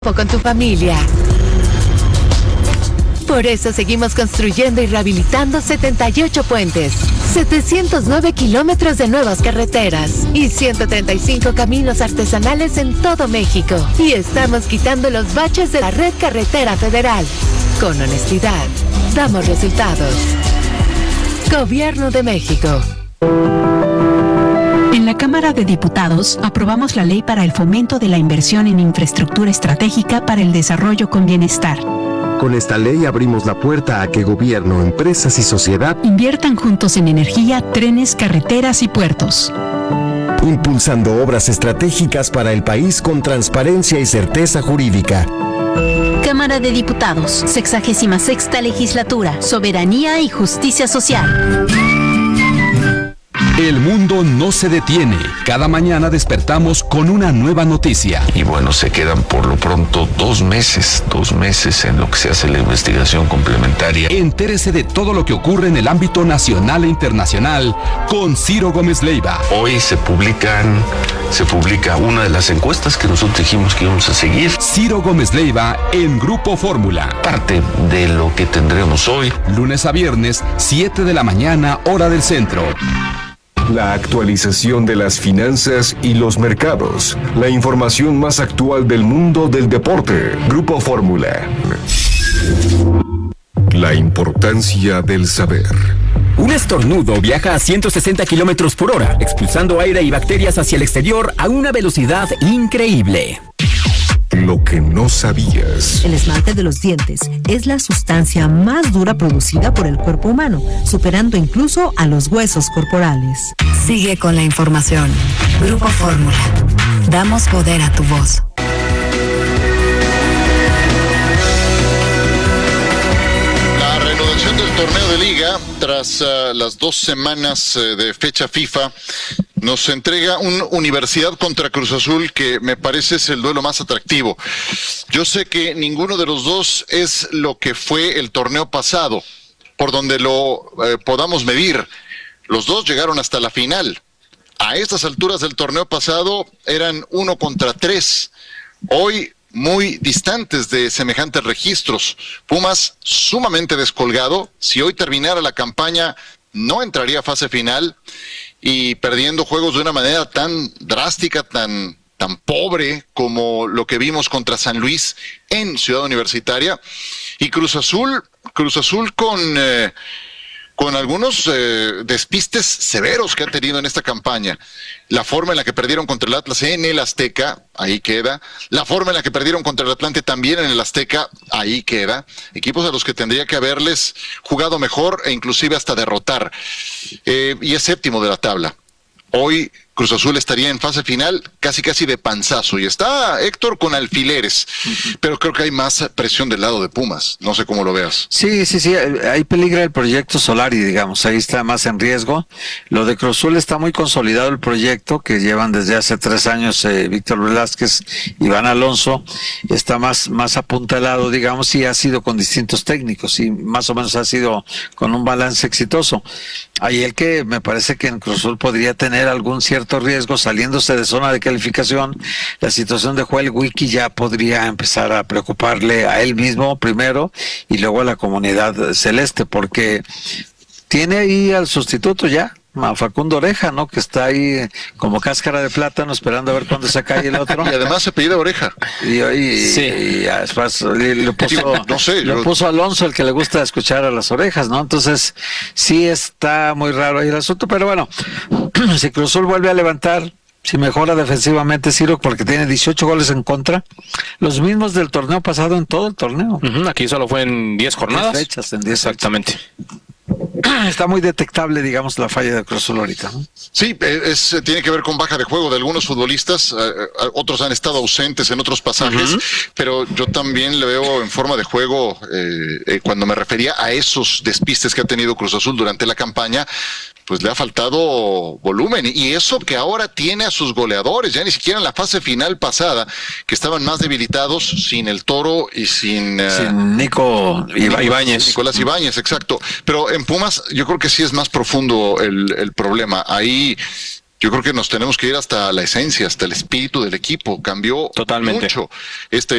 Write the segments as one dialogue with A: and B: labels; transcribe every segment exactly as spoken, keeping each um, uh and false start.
A: con tu familia. Por eso seguimos construyendo y rehabilitando setenta y ocho puentes, setecientos nueve kilómetros de nuevas carreteras y ciento treinta y cinco caminos artesanales en todo México. Y estamos quitando los baches de la red carretera federal. Con honestidad, damos resultados. Gobierno de México.
B: En la Cámara de Diputados aprobamos la ley para el fomento de la inversión en infraestructura estratégica para el desarrollo con bienestar.
C: Con esta ley abrimos la puerta a que gobierno, empresas y sociedad
B: inviertan juntos en energía, trenes, carreteras y puertos.
C: Impulsando obras estratégicas para el país con transparencia y certeza jurídica.
B: Cámara de Diputados, sexagésima sexta legislatura, soberanía y justicia social.
D: El mundo no se detiene. Cada mañana despertamos con una nueva noticia.
E: Y bueno, se quedan por lo pronto dos meses, dos meses en lo que se hace la investigación complementaria.
D: Entérese de todo lo que ocurre en el ámbito nacional e internacional con Ciro Gómez Leiva.
E: Hoy se publican, se publica una de las encuestas que nosotros dijimos que íbamos a seguir.
D: Ciro Gómez Leiva en Grupo Fórmula.
E: Parte de lo que tendremos hoy.
D: Lunes a viernes, siete de la mañana, hora del centro.
F: La actualización de las finanzas y los mercados. La información más actual del mundo del deporte. Grupo Fórmula. La importancia del saber.
G: Un estornudo viaja a ciento sesenta kilómetros por hora, expulsando aire y bacterias hacia el exterior a una velocidad increíble.
F: Lo que no sabías.
H: El esmalte de los dientes es la sustancia más dura producida por el cuerpo humano, superando incluso a los huesos corporales.
I: Sigue con la información. Grupo Fórmula. Damos poder a tu voz.
J: La reanudación del torneo de liga, tras uh, las dos semanas uh, de fecha FIFA, nos entrega un Universidad contra Cruz Azul que me parece es el duelo más atractivo. Yo sé que ninguno de los dos es lo que fue el torneo pasado, por donde lo eh, podamos medir. Los dos llegaron hasta la final. A estas alturas del torneo pasado eran uno contra tres. Hoy muy distantes de semejantes registros. Pumas sumamente descolgado. Si hoy terminara la campaña, no entraría a fase final. Y perdiendo juegos de una manera tan drástica, tan, tan pobre como lo que vimos contra San Luis en Ciudad Universitaria. Y Cruz Azul, Cruz Azul con, eh, con algunos eh, despistes severos que ha tenido en esta campaña. La forma en la que perdieron contra el Atlas en el Azteca, ahí queda. La forma en la que perdieron contra el Atlante también en el Azteca, ahí queda. Equipos a los que tendría que haberles jugado mejor e inclusive hasta derrotar. Eh, y es séptimo de la tabla. Hoy Cruz Azul estaría en fase final casi casi de panzazo. Y está Héctor con alfileres. Pero creo que hay más presión del lado de Pumas. No sé cómo lo veas.
K: Sí, sí, sí. Ahí peligra el proyecto Solari, digamos. Ahí está más en riesgo. Lo de Cruz Azul está muy consolidado el proyecto que llevan desde hace tres años eh, Víctor Velázquez, Iván Alonso. Está más, más apuntalado, digamos, y ha sido con distintos técnicos. Y más o menos ha sido con un balance exitoso. Ahí el que me parece que en Cruz Azul podría tener algún cierto riesgo saliéndose de zona de calificación. La situación de Joel Wiki ya podría empezar a preocuparle a él mismo primero y luego a la comunidad celeste, porque tiene ahí al sustituto ya, a Facundo Oreja, ¿no? Que está ahí como cáscara de plátano esperando a ver cuándo se cae el otro.
J: Y además se pide Oreja.
K: Y hoy sí. y después le, le puso,
J: no sé,
K: le
J: yo...
K: puso Alonso, el que le gusta escuchar a las orejas, ¿no? Entonces sí está muy raro ahí el asunto, pero bueno, si Cruz Azul vuelve a levantar, si mejora defensivamente Ciro, porque tiene dieciocho goles en contra, los mismos del torneo pasado en todo el torneo.
L: Uh-huh, aquí solo fue en diez jornadas.
K: diez fechas, en diez
L: Exactamente.
K: Fechas. Está muy detectable, digamos, la falla de Cruz Azul ahorita, ¿no?
J: Sí, es, tiene que ver con baja de juego de algunos futbolistas, eh, otros han estado ausentes en otros pasajes, uh-huh. pero yo también le veo en forma de juego, eh, eh, cuando me refería a esos despistes que ha tenido Cruz Azul durante la campaña, pues le ha faltado volumen, y eso que ahora tiene a sus goleadores, ya ni siquiera en la fase final pasada, que estaban más debilitados sin el Toro y sin... Uh,
K: sin Nico
J: Nicolás,
L: Ibáñez.
J: Nicolás Ibáñez, exacto. Pero en Pumas yo creo que sí es más profundo el, el problema. Ahí yo creo que nos tenemos que ir hasta la esencia, hasta el espíritu del equipo. Cambió
L: Totalmente.
J: mucho este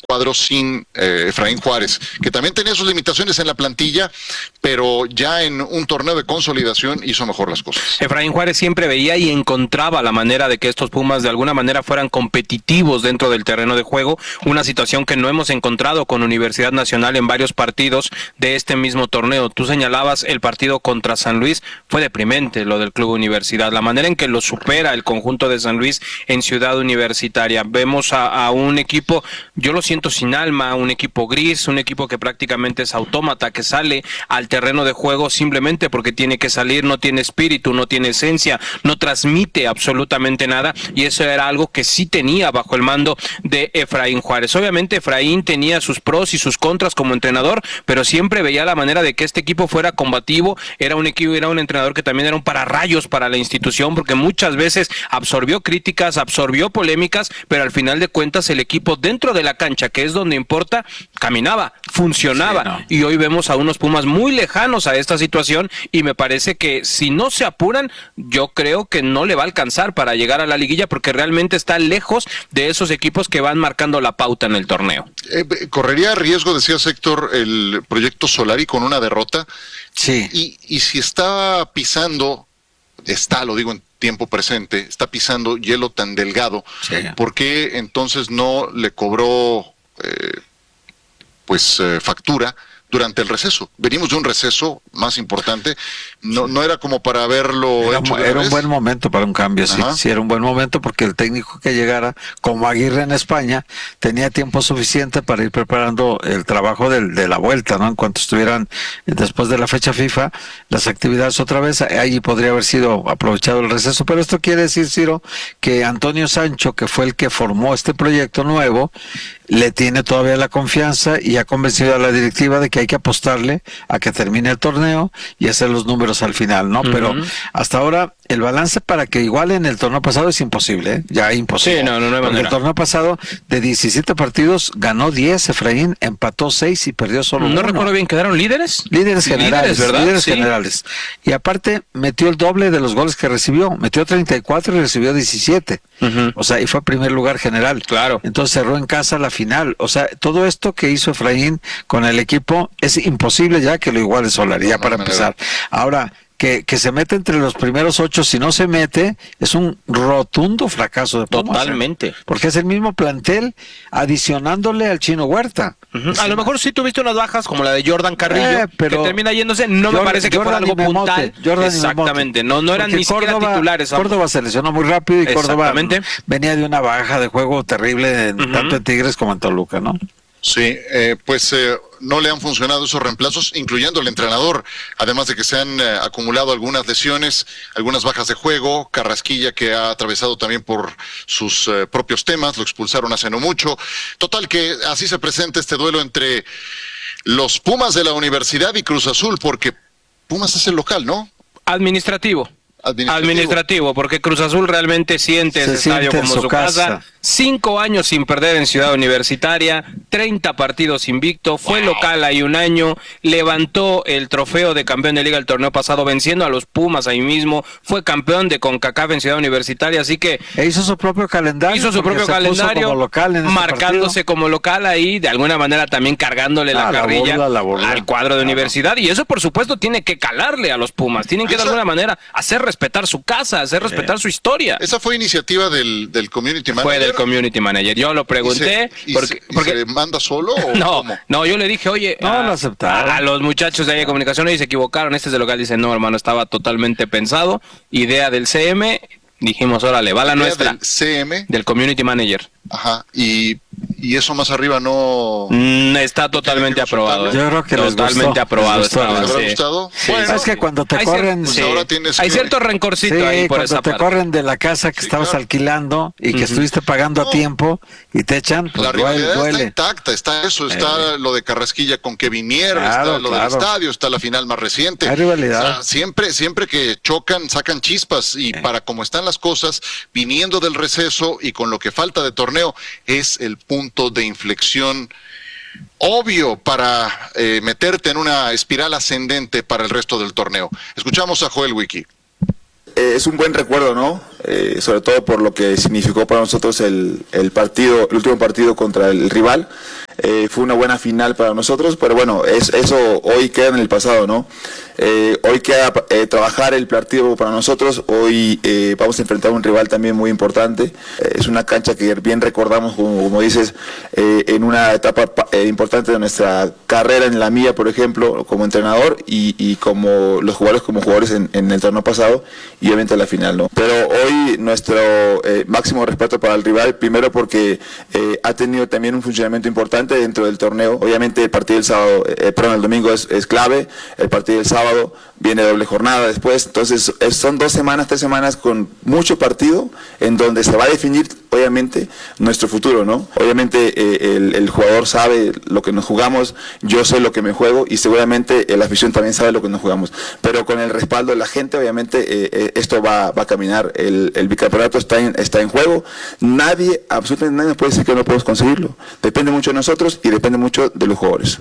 J: cuadro sin eh, Efraín Juárez, que también tenía sus limitaciones en la plantilla, pero ya en un torneo de consolidación hizo mejor las cosas.
L: Efraín Juárez siempre veía y encontraba la manera de que estos Pumas de alguna manera fueran competitivos dentro del terreno de juego, una situación que no hemos encontrado con Universidad Nacional en varios partidos de este mismo torneo. Tú señalabas el partido contra San Luis, fue deprimente lo del Club Universidad, la manera en que lo supera el conjunto de San Luis en Ciudad Universitaria. Vemos a, a un equipo, yo lo siento sin alma, un equipo gris, un equipo que prácticamente es autómata, que sale al terreno de juego simplemente porque tiene que salir, no tiene espíritu, no tiene esencia, no transmite absolutamente nada, y eso era algo que sí tenía bajo el mando de Efraín Juárez. Obviamente Efraín tenía sus pros y sus contras como entrenador, pero siempre veía la manera de que este equipo fuera combativo, era un equipo, era un entrenador que también era un pararrayos para la institución, porque muchas veces absorbió críticas, absorbió polémicas, pero al final de cuentas el equipo dentro de la cancha, que es donde importa, caminaba, funcionaba, sí, no. Y hoy vemos a unos Pumas muy lejanos a esta situación, y me parece que si no se apuran, yo creo que no le va a alcanzar para llegar a la liguilla, porque realmente está lejos de esos equipos que van marcando la pauta en el torneo.
J: Eh, correría riesgo, decía Héctor, el proyecto Solari con una derrota.
K: Sí.
J: Y, y si está pisando, está, lo digo en tiempo presente, está pisando hielo tan delgado, sí. ¿Por qué entonces no le cobró eh, pues eh, factura durante el receso? Venimos de un receso más importante, no, no era como para verlo
K: era,
J: hecho de
K: era
J: vez.
K: un buen momento para un cambio, sí, sí, era un buen momento porque el técnico que llegara, como Aguirre en España, tenía tiempo suficiente para ir preparando el trabajo del, de la vuelta, ¿no? En cuanto estuvieran después de la fecha FIFA, las actividades otra vez, ahí podría haber sido aprovechado el receso, pero esto quiere decir, Ciro, que Antonio Sancho, que fue el que formó este proyecto nuevo, le tiene todavía la confianza y ha convencido a la directiva de que hay que apostarle a que termine el torneo y hacer los números al final, ¿no? Uh-huh. Pero hasta ahora el balance para que igualen el torneo pasado es imposible, ¿eh? Ya imposible.
L: Sí, no, no, no hay manera.
K: El torneo pasado de diecisiete partidos ganó diez Efraín, empató seis y perdió solo
L: no
K: uno.
L: No recuerdo bien, ¿quedaron líderes?
K: Líderes generales,
L: líderes, ¿verdad?
K: Líderes
L: sí.
K: generales. Y aparte metió el doble de los goles que recibió, metió treinta y cuatro y recibió diecisiete. Uh-huh. O sea, y fue primer lugar general.
L: Claro.
K: Entonces cerró en casa la final. O sea, todo esto que hizo Efraín con el equipo es imposible ya que lo iguale Solari, ya para empezar. Ahora, que, que se mete entre los primeros ocho, si no se mete, es un rotundo fracaso de Pumas.
L: Totalmente.
K: ¿eh? Porque es el mismo plantel adicionándole al Chino Huerta.
L: Uh-huh. A lo mejor sí tuviste unas bajas como la de Jordan Carrillo, eh, pero que termina yéndose, no Jordan, me parece que fuera algo puntual.
K: Jordan
L: Exactamente, no, no eran
K: Porque
L: ni
K: Córdoba,
L: siquiera titulares. Vamos.
K: Córdoba se lesionó muy rápido y Córdoba venía de una baja de juego terrible, uh-huh. tanto en Tigres como en Toluca, ¿no?
J: Sí, eh, pues eh, no le han funcionado esos reemplazos, incluyendo el entrenador, además de que se han eh, acumulado algunas lesiones, algunas bajas de juego, Carrasquilla que ha atravesado también por sus eh, propios temas, lo expulsaron hace no mucho. Total que así se presenta este duelo entre los Pumas de la Universidad y Cruz Azul, porque Pumas es el local, ¿no?
L: Administrativo.
J: Administrativo.
L: Administrativo, porque Cruz Azul realmente siente
K: Se
L: ese estadio
K: siente
L: como
K: su
L: su
K: casa.
L: casa. Cinco años sin perder en Ciudad Universitaria, treinta partidos invicto, fue wow. local ahí un año, levantó el trofeo de campeón de liga el torneo pasado venciendo a los Pumas ahí mismo, fue campeón de CONCACAF en Ciudad Universitaria, así que...
K: E hizo su propio calendario.
L: Hizo su propio calendario,
K: como local en
L: marcándose
K: este
L: como local ahí, de alguna manera también cargándole
K: ah,
L: la carrilla
K: la burla, la burla.
L: al cuadro de claro. Universidad, y eso por supuesto tiene que calarle a los Pumas, tienen que
J: esa,
L: de alguna manera hacer respetar su casa, hacer respetar eh. su historia.
J: Esa fue iniciativa del, del Community Manager.
L: Fue del Community Manager. Yo lo pregunté.
J: ¿Y se, y
L: porque,
J: se, y
L: porque,
J: se manda solo o
L: no,
J: cómo?
L: No, yo le dije, oye,
K: no,
L: a,
K: lo aceptaron.
L: A, a los muchachos de ahí de comunicación, ellos se equivocaron, este es el local, dice, no, hermano, estaba totalmente pensado, idea del C M, dijimos, órale, va la
J: idea
L: nuestra.
J: Del C M.
L: Del Community Manager.
J: Ajá, y, y eso más arriba no...
L: Mm, está totalmente aprobado.
K: Yo creo que
L: totalmente
K: les gustó,
L: aprobado.
K: Les gustó,
L: estaba,
J: ¿les habrá
L: sí.
J: gustado?
K: Sí,
J: bueno,
K: es que cuando te
L: hay
K: corren...
J: Pues
K: sí.
J: ahora tienes
L: hay
J: que...
L: cierto rencorcito
K: sí,
L: ahí por
K: cuando
L: esa
K: te
L: parte.
K: corren de la casa que
J: sí,
K: estabas
J: claro.
K: alquilando y que uh-huh. estuviste pagando
J: no.
K: a tiempo y te echan, pues
J: la rivalidad
K: duele.
J: está intacta, está eso, está eh. lo de Carrasquilla con Kevin Mier,
K: claro,
J: está lo
K: claro.
J: del estadio, está la final más reciente.
K: Hay rivalidad.
J: O sea, siempre, siempre que chocan, sacan chispas y eh. para como están las cosas, viniendo del receso y con lo que falta de torneo, es el punto de inflexión obvio para eh, meterte en una espiral ascendente para el resto del torneo. Escuchamos a Joel Wiki.
M: eh, es un buen recuerdo, ¿no? Eh, sobre todo por lo que significó para nosotros el, el partido, el último partido contra el rival. Eh, fue una buena final para nosotros, pero bueno, es, eso hoy queda en el pasado, ¿no? Eh, hoy queda eh, trabajar el partido para nosotros. Hoy eh, vamos a enfrentar a un rival también muy importante. Eh, es una cancha que bien recordamos, como, como dices, eh, en una etapa eh, importante de nuestra carrera, en la mía, por ejemplo, como entrenador y, y como los jugadores como jugadores en, en el torneo pasado y obviamente la final, ¿no? Pero hoy nuestro eh, máximo respeto para el rival, primero porque eh, ha tenido también un funcionamiento importante dentro del torneo. Obviamente el partido del sábado, eh, perdón, el domingo es, es clave, el partido del sábado viene doble jornada después, entonces es, son dos semanas, tres semanas con mucho partido en donde se va a definir obviamente nuestro futuro, ¿no? Obviamente eh, el, el jugador sabe lo que nos jugamos, yo sé lo que me juego y seguramente eh, la afición también sabe lo que nos jugamos, pero con el respaldo de la gente obviamente eh, eh, esto va, va a caminar, el, el bicampeonato está en, está en juego, nadie, absolutamente nadie puede decir que no podemos conseguirlo, depende mucho de nosotros y depende mucho de los jugadores.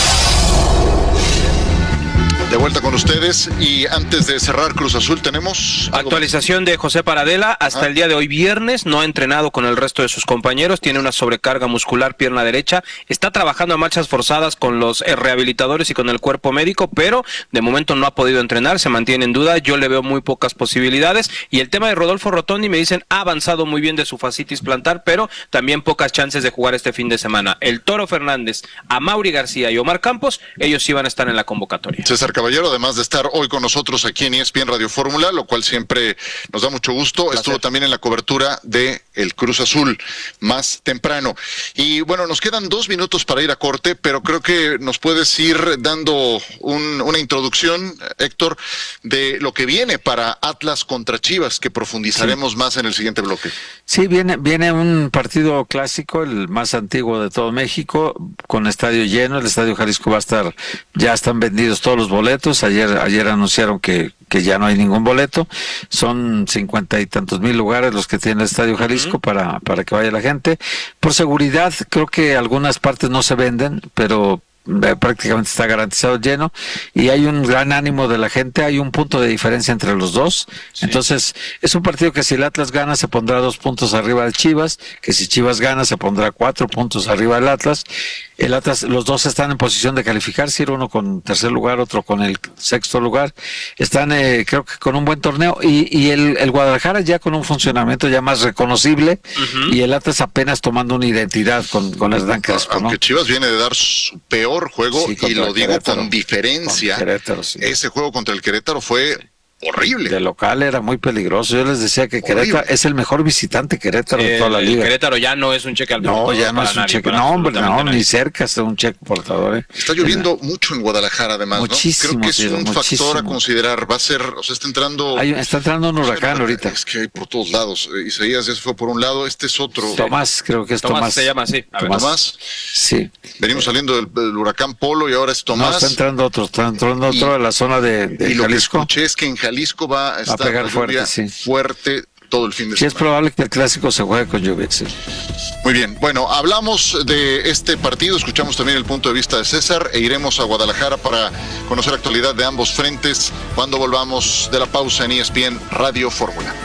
J: De vuelta con ustedes y antes de cerrar Cruz Azul tenemos...
L: Actualización de José Paradela, hasta ah. el día de hoy viernes no ha entrenado con el resto de sus compañeros, tiene una sobrecarga muscular pierna derecha, está trabajando a marchas forzadas con los eh, rehabilitadores y con el cuerpo médico, pero de momento no ha podido entrenar, se mantiene en duda, yo le veo muy pocas posibilidades y el tema de Rodolfo Rotondi me dicen ha avanzado muy bien de su fascitis plantar, pero también pocas chances de jugar este fin de semana. El Toro Fernández, Amaury García y Omar Campos, ellos sí van a estar en la convocatoria.
J: César Caballero, además de estar hoy con nosotros aquí en E S P N Radio Fórmula, lo cual siempre nos da mucho gusto. Placer. Estuvo también en la cobertura de el Cruz Azul más temprano. Y bueno, nos quedan dos minutos para ir a corte, pero creo que nos puedes ir dando un, una introducción, Héctor, de lo que viene para Atlas contra Chivas, que profundizaremos sí. más en el siguiente bloque.
K: Sí, viene, viene un partido clásico, el más antiguo de todo México, con estadio lleno. El Estadio Jalisco va a estar, ya están vendidos todos los boletos. Ayer, ayer anunciaron que, que ya no hay ningún boleto. Son cincuenta y tantos mil lugares los que tiene el Estadio Jalisco uh-huh. para, para que vaya la gente. Por seguridad, creo que algunas partes no se venden, pero prácticamente está garantizado lleno y hay un gran ánimo de la gente, hay un punto de diferencia entre los dos, sí. Entonces es un partido que si el Atlas gana se pondrá dos puntos arriba del Chivas, que si Chivas gana se pondrá cuatro puntos arriba del Atlas. El Atlas, los dos están en posición de calificarse, uno con tercer lugar, otro con el sexto lugar, están eh, creo que con un buen torneo y, y el, el Guadalajara ya con un funcionamiento ya más reconocible uh-huh. y el Atlas apenas tomando una identidad con, con las Dancas.
J: Aunque
K: ¿no?
J: Chivas viene de dar su peor juego sí, y lo digo
K: Querétaro,
J: con diferencia,
K: con Querétaro, sí.
J: Ese juego contra el Querétaro fue sí. horrible.
K: De local era muy peligroso. Yo les decía que horrible. Querétaro es el mejor visitante Querétaro
L: el,
K: de toda la
L: el
K: liga.
L: Querétaro ya no es un cheque al
K: portador. No, ya no es un
L: nadie,
K: cheque. No, hombre, no, ni cerca es un cheque portador. ¿eh?
J: Está lloviendo sí. mucho en Guadalajara, además,
K: muchísimo,
J: ¿no? Creo que es
K: sí,
J: un
K: muchísimo.
J: factor a considerar. Va a ser, o sea, está entrando.
K: Hay, está entrando un huracán
J: no,
K: ahorita.
J: Es que hay por todos lados. Isaías ya se fue por un lado, este es otro.
K: Sí. Tomás, creo que es Tomás.
L: Tomás se llama así.
J: Tomás. Tomás.
K: Sí.
J: Venimos saliendo del, del huracán Polo y ahora es Tomás.
K: No, está entrando otro, está entrando otro y, a la zona de, de
J: y
K: Jalisco.
J: lo que escuché es que en Jalisco va a estar
K: a pegar fuerte, sí.
J: fuerte todo el fin de
K: sí,
J: semana.
K: Sí, es probable que el clásico se juegue con lluvia, sí.
J: Muy bien, bueno, hablamos de este partido, escuchamos también el punto de vista de César e iremos a Guadalajara para conocer la actualidad de ambos frentes cuando volvamos de la pausa en E S P N Radio Fórmula.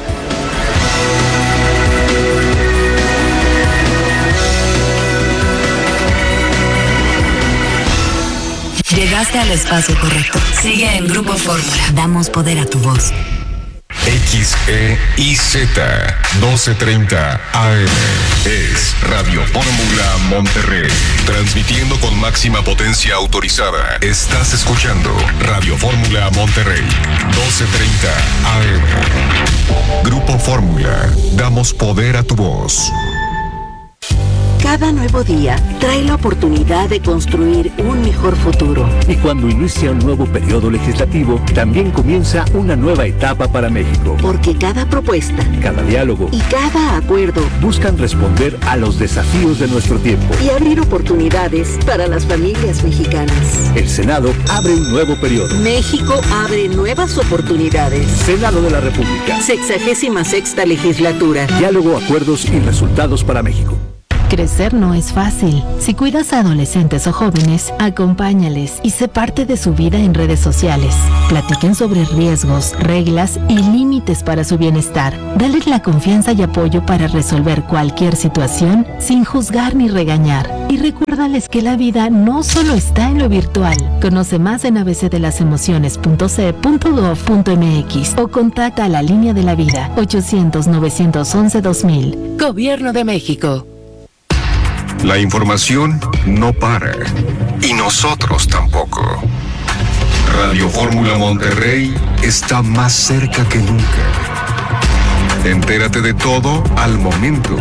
I: Llegaste al espacio correcto. Sigue en Grupo Fórmula. Damos poder a tu voz.
F: X E I Z doce treinta A M es Radio Fórmula Monterrey, transmitiendo con máxima potencia autorizada. Estás escuchando Radio Fórmula Monterrey, doce treinta A M. Grupo Fórmula, damos poder a tu voz.
N: Cada nuevo día trae la oportunidad de construir un mejor futuro.
O: Y cuando inicia un nuevo periodo legislativo, también comienza una nueva etapa para México.
N: Porque cada propuesta,
O: cada diálogo
N: y cada acuerdo
O: buscan responder a los desafíos de nuestro tiempo
N: y abrir oportunidades para las familias mexicanas.
O: El Senado abre un nuevo periodo.
N: México abre nuevas oportunidades.
O: Senado de la República.
N: Sexagésima sexta legislatura.
O: Diálogo, acuerdos y resultados para México.
B: Crecer no es fácil. Si cuidas a adolescentes o jóvenes, acompáñales y sé parte de su vida en redes sociales. Platiquen sobre riesgos, reglas y límites para su bienestar. Dales la confianza y apoyo para resolver cualquier situación sin juzgar ni regañar. Y recuérdales que la vida no solo está en lo virtual. Conoce más en a b c de las emociones punto c e punto gov punto m x o contacta a la línea de la vida ochocientos, novecientos once, dos mil.
A: Gobierno de México.
F: La información no para. Y nosotros tampoco. Radio Fórmula Monterrey está más cerca que nunca. Entérate de todo al momento.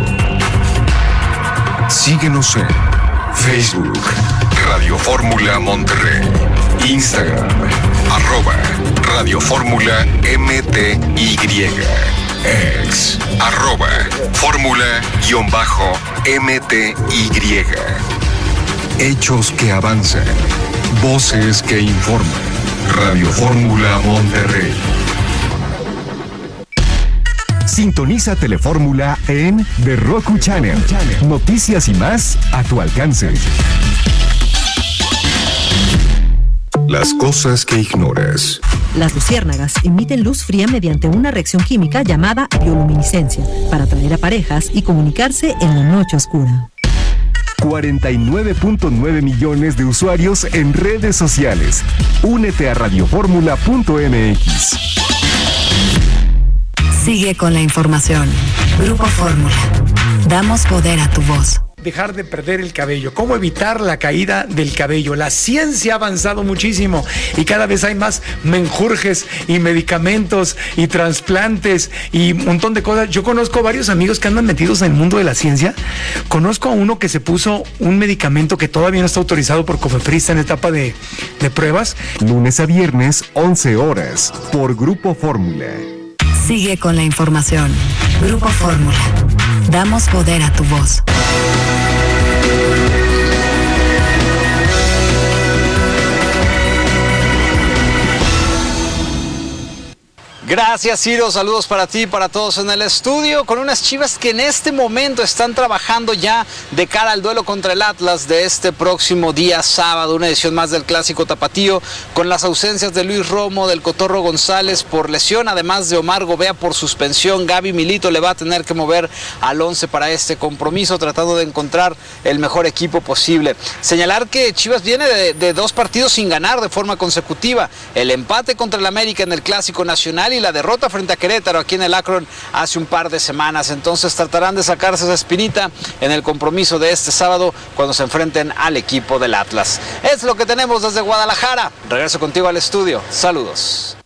F: Síguenos en Facebook, Radio Fórmula Monterrey, Instagram, arroba Radio Fórmula M T Y, ex, arroba Fórmula-M T Y. Hechos que avanzan, voces que informan. Radio Fórmula Monterrey.
C: Sintoniza Telefórmula en The Roku Channel. Noticias y más a tu alcance.
F: Las cosas que ignoras.
H: Las luciérnagas emiten luz fría mediante una reacción química llamada bioluminiscencia para atraer a parejas y comunicarse en la noche oscura.
C: cuarenta y nueve punto nueve millones de usuarios en redes sociales. Únete a radioformula punto m x.
I: Sigue con la información. Grupo Fórmula. Damos poder a tu voz.
P: Dejar de perder el cabello, cómo evitar la caída del cabello. La ciencia ha avanzado muchísimo y cada vez hay más menjurjes y medicamentos y trasplantes y un montón de cosas. Yo conozco varios amigos que andan metidos en el mundo de la ciencia. Conozco a uno que se puso un medicamento que todavía no está autorizado por COFEPRIS en etapa de, de pruebas.
C: Lunes a viernes, once horas, por Grupo Fórmula.
I: Sigue con la información. Grupo Fórmula. Damos poder a tu voz.
Q: Gracias, Ciro. Saludos para ti y para todos en el estudio, con unas Chivas que en este momento están trabajando ya de cara al duelo contra el Atlas de este próximo día sábado, una edición más del Clásico Tapatío, con las ausencias de Luis Romo, del Cotorro González por lesión, además de Omar Gobea por suspensión. Gaby Milito le va a tener que mover al once para este compromiso, tratando de encontrar el mejor equipo posible. Señalar que Chivas viene de, de dos partidos sin ganar de forma consecutiva, el empate contra el América en el Clásico Nacional y la derrota frente a Querétaro aquí en el Akron hace un par de semanas. Entonces tratarán de sacarse esa espinita en el compromiso de este sábado cuando se enfrenten al equipo del Atlas. Es lo que tenemos desde Guadalajara. Regreso contigo al estudio. Saludos.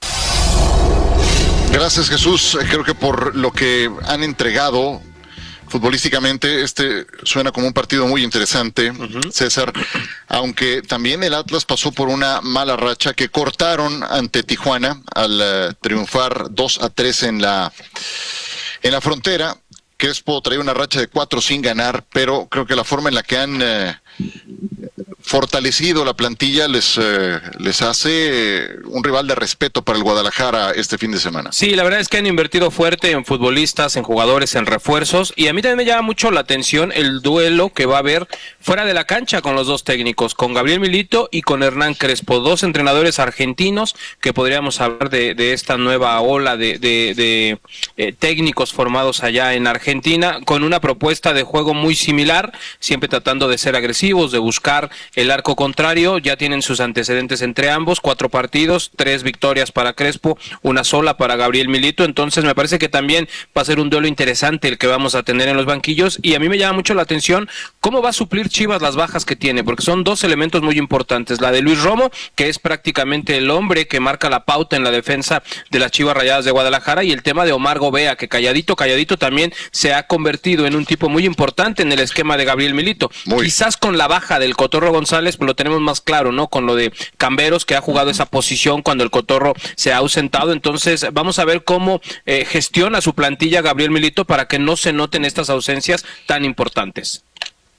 J: Gracias, Jesús. Creo que por lo que han entregado futbolísticamente, este suena como un partido muy interesante, uh-huh. César, aunque también el Atlas pasó por una mala racha que cortaron ante Tijuana al uh, triunfar dos a tres en la, en la frontera. Crespo traía una racha de cuatro sin ganar, pero creo que la forma en la que han eh, fortalecido la plantilla les, eh, les hace un rival de respeto para el Guadalajara este fin de semana.
L: Sí, la verdad es que han invertido fuerte en futbolistas, en jugadores, en refuerzos, y a mí también me llama mucho la atención el duelo que va a haber fuera de la cancha con los dos técnicos, con Gabriel Milito y con Hernán Crespo, dos entrenadores argentinos que podríamos hablar de, de esta nueva ola de, de, de eh, técnicos formados allá en Argentina. Argentina, con una propuesta de juego muy similar, siempre tratando de ser agresivos, de buscar el arco contrario. Ya tienen sus antecedentes entre ambos, cuatro partidos, tres victorias para Crespo, una sola para Gabriel Milito. Entonces me parece que también va a ser un duelo interesante el que vamos a tener en los banquillos, y a mí me llama mucho la atención cómo va a suplir Chivas las bajas que tiene, porque son dos elementos muy importantes, la de Luis Romo, que es prácticamente el hombre que marca la pauta en la defensa de las Chivas Rayadas de Guadalajara, y el tema de Omar Gobea, que calladito, calladito también se ha convertido en un tipo muy importante en el esquema de Gabriel Milito. Muy. Quizás con la baja del Cotorro González pues lo tenemos más claro, ¿no? Con lo de Camberos, que ha jugado esa posición cuando el Cotorro se ha ausentado. Entonces vamos a ver cómo eh, gestiona su plantilla Gabriel Milito para que no se noten estas ausencias tan importantes.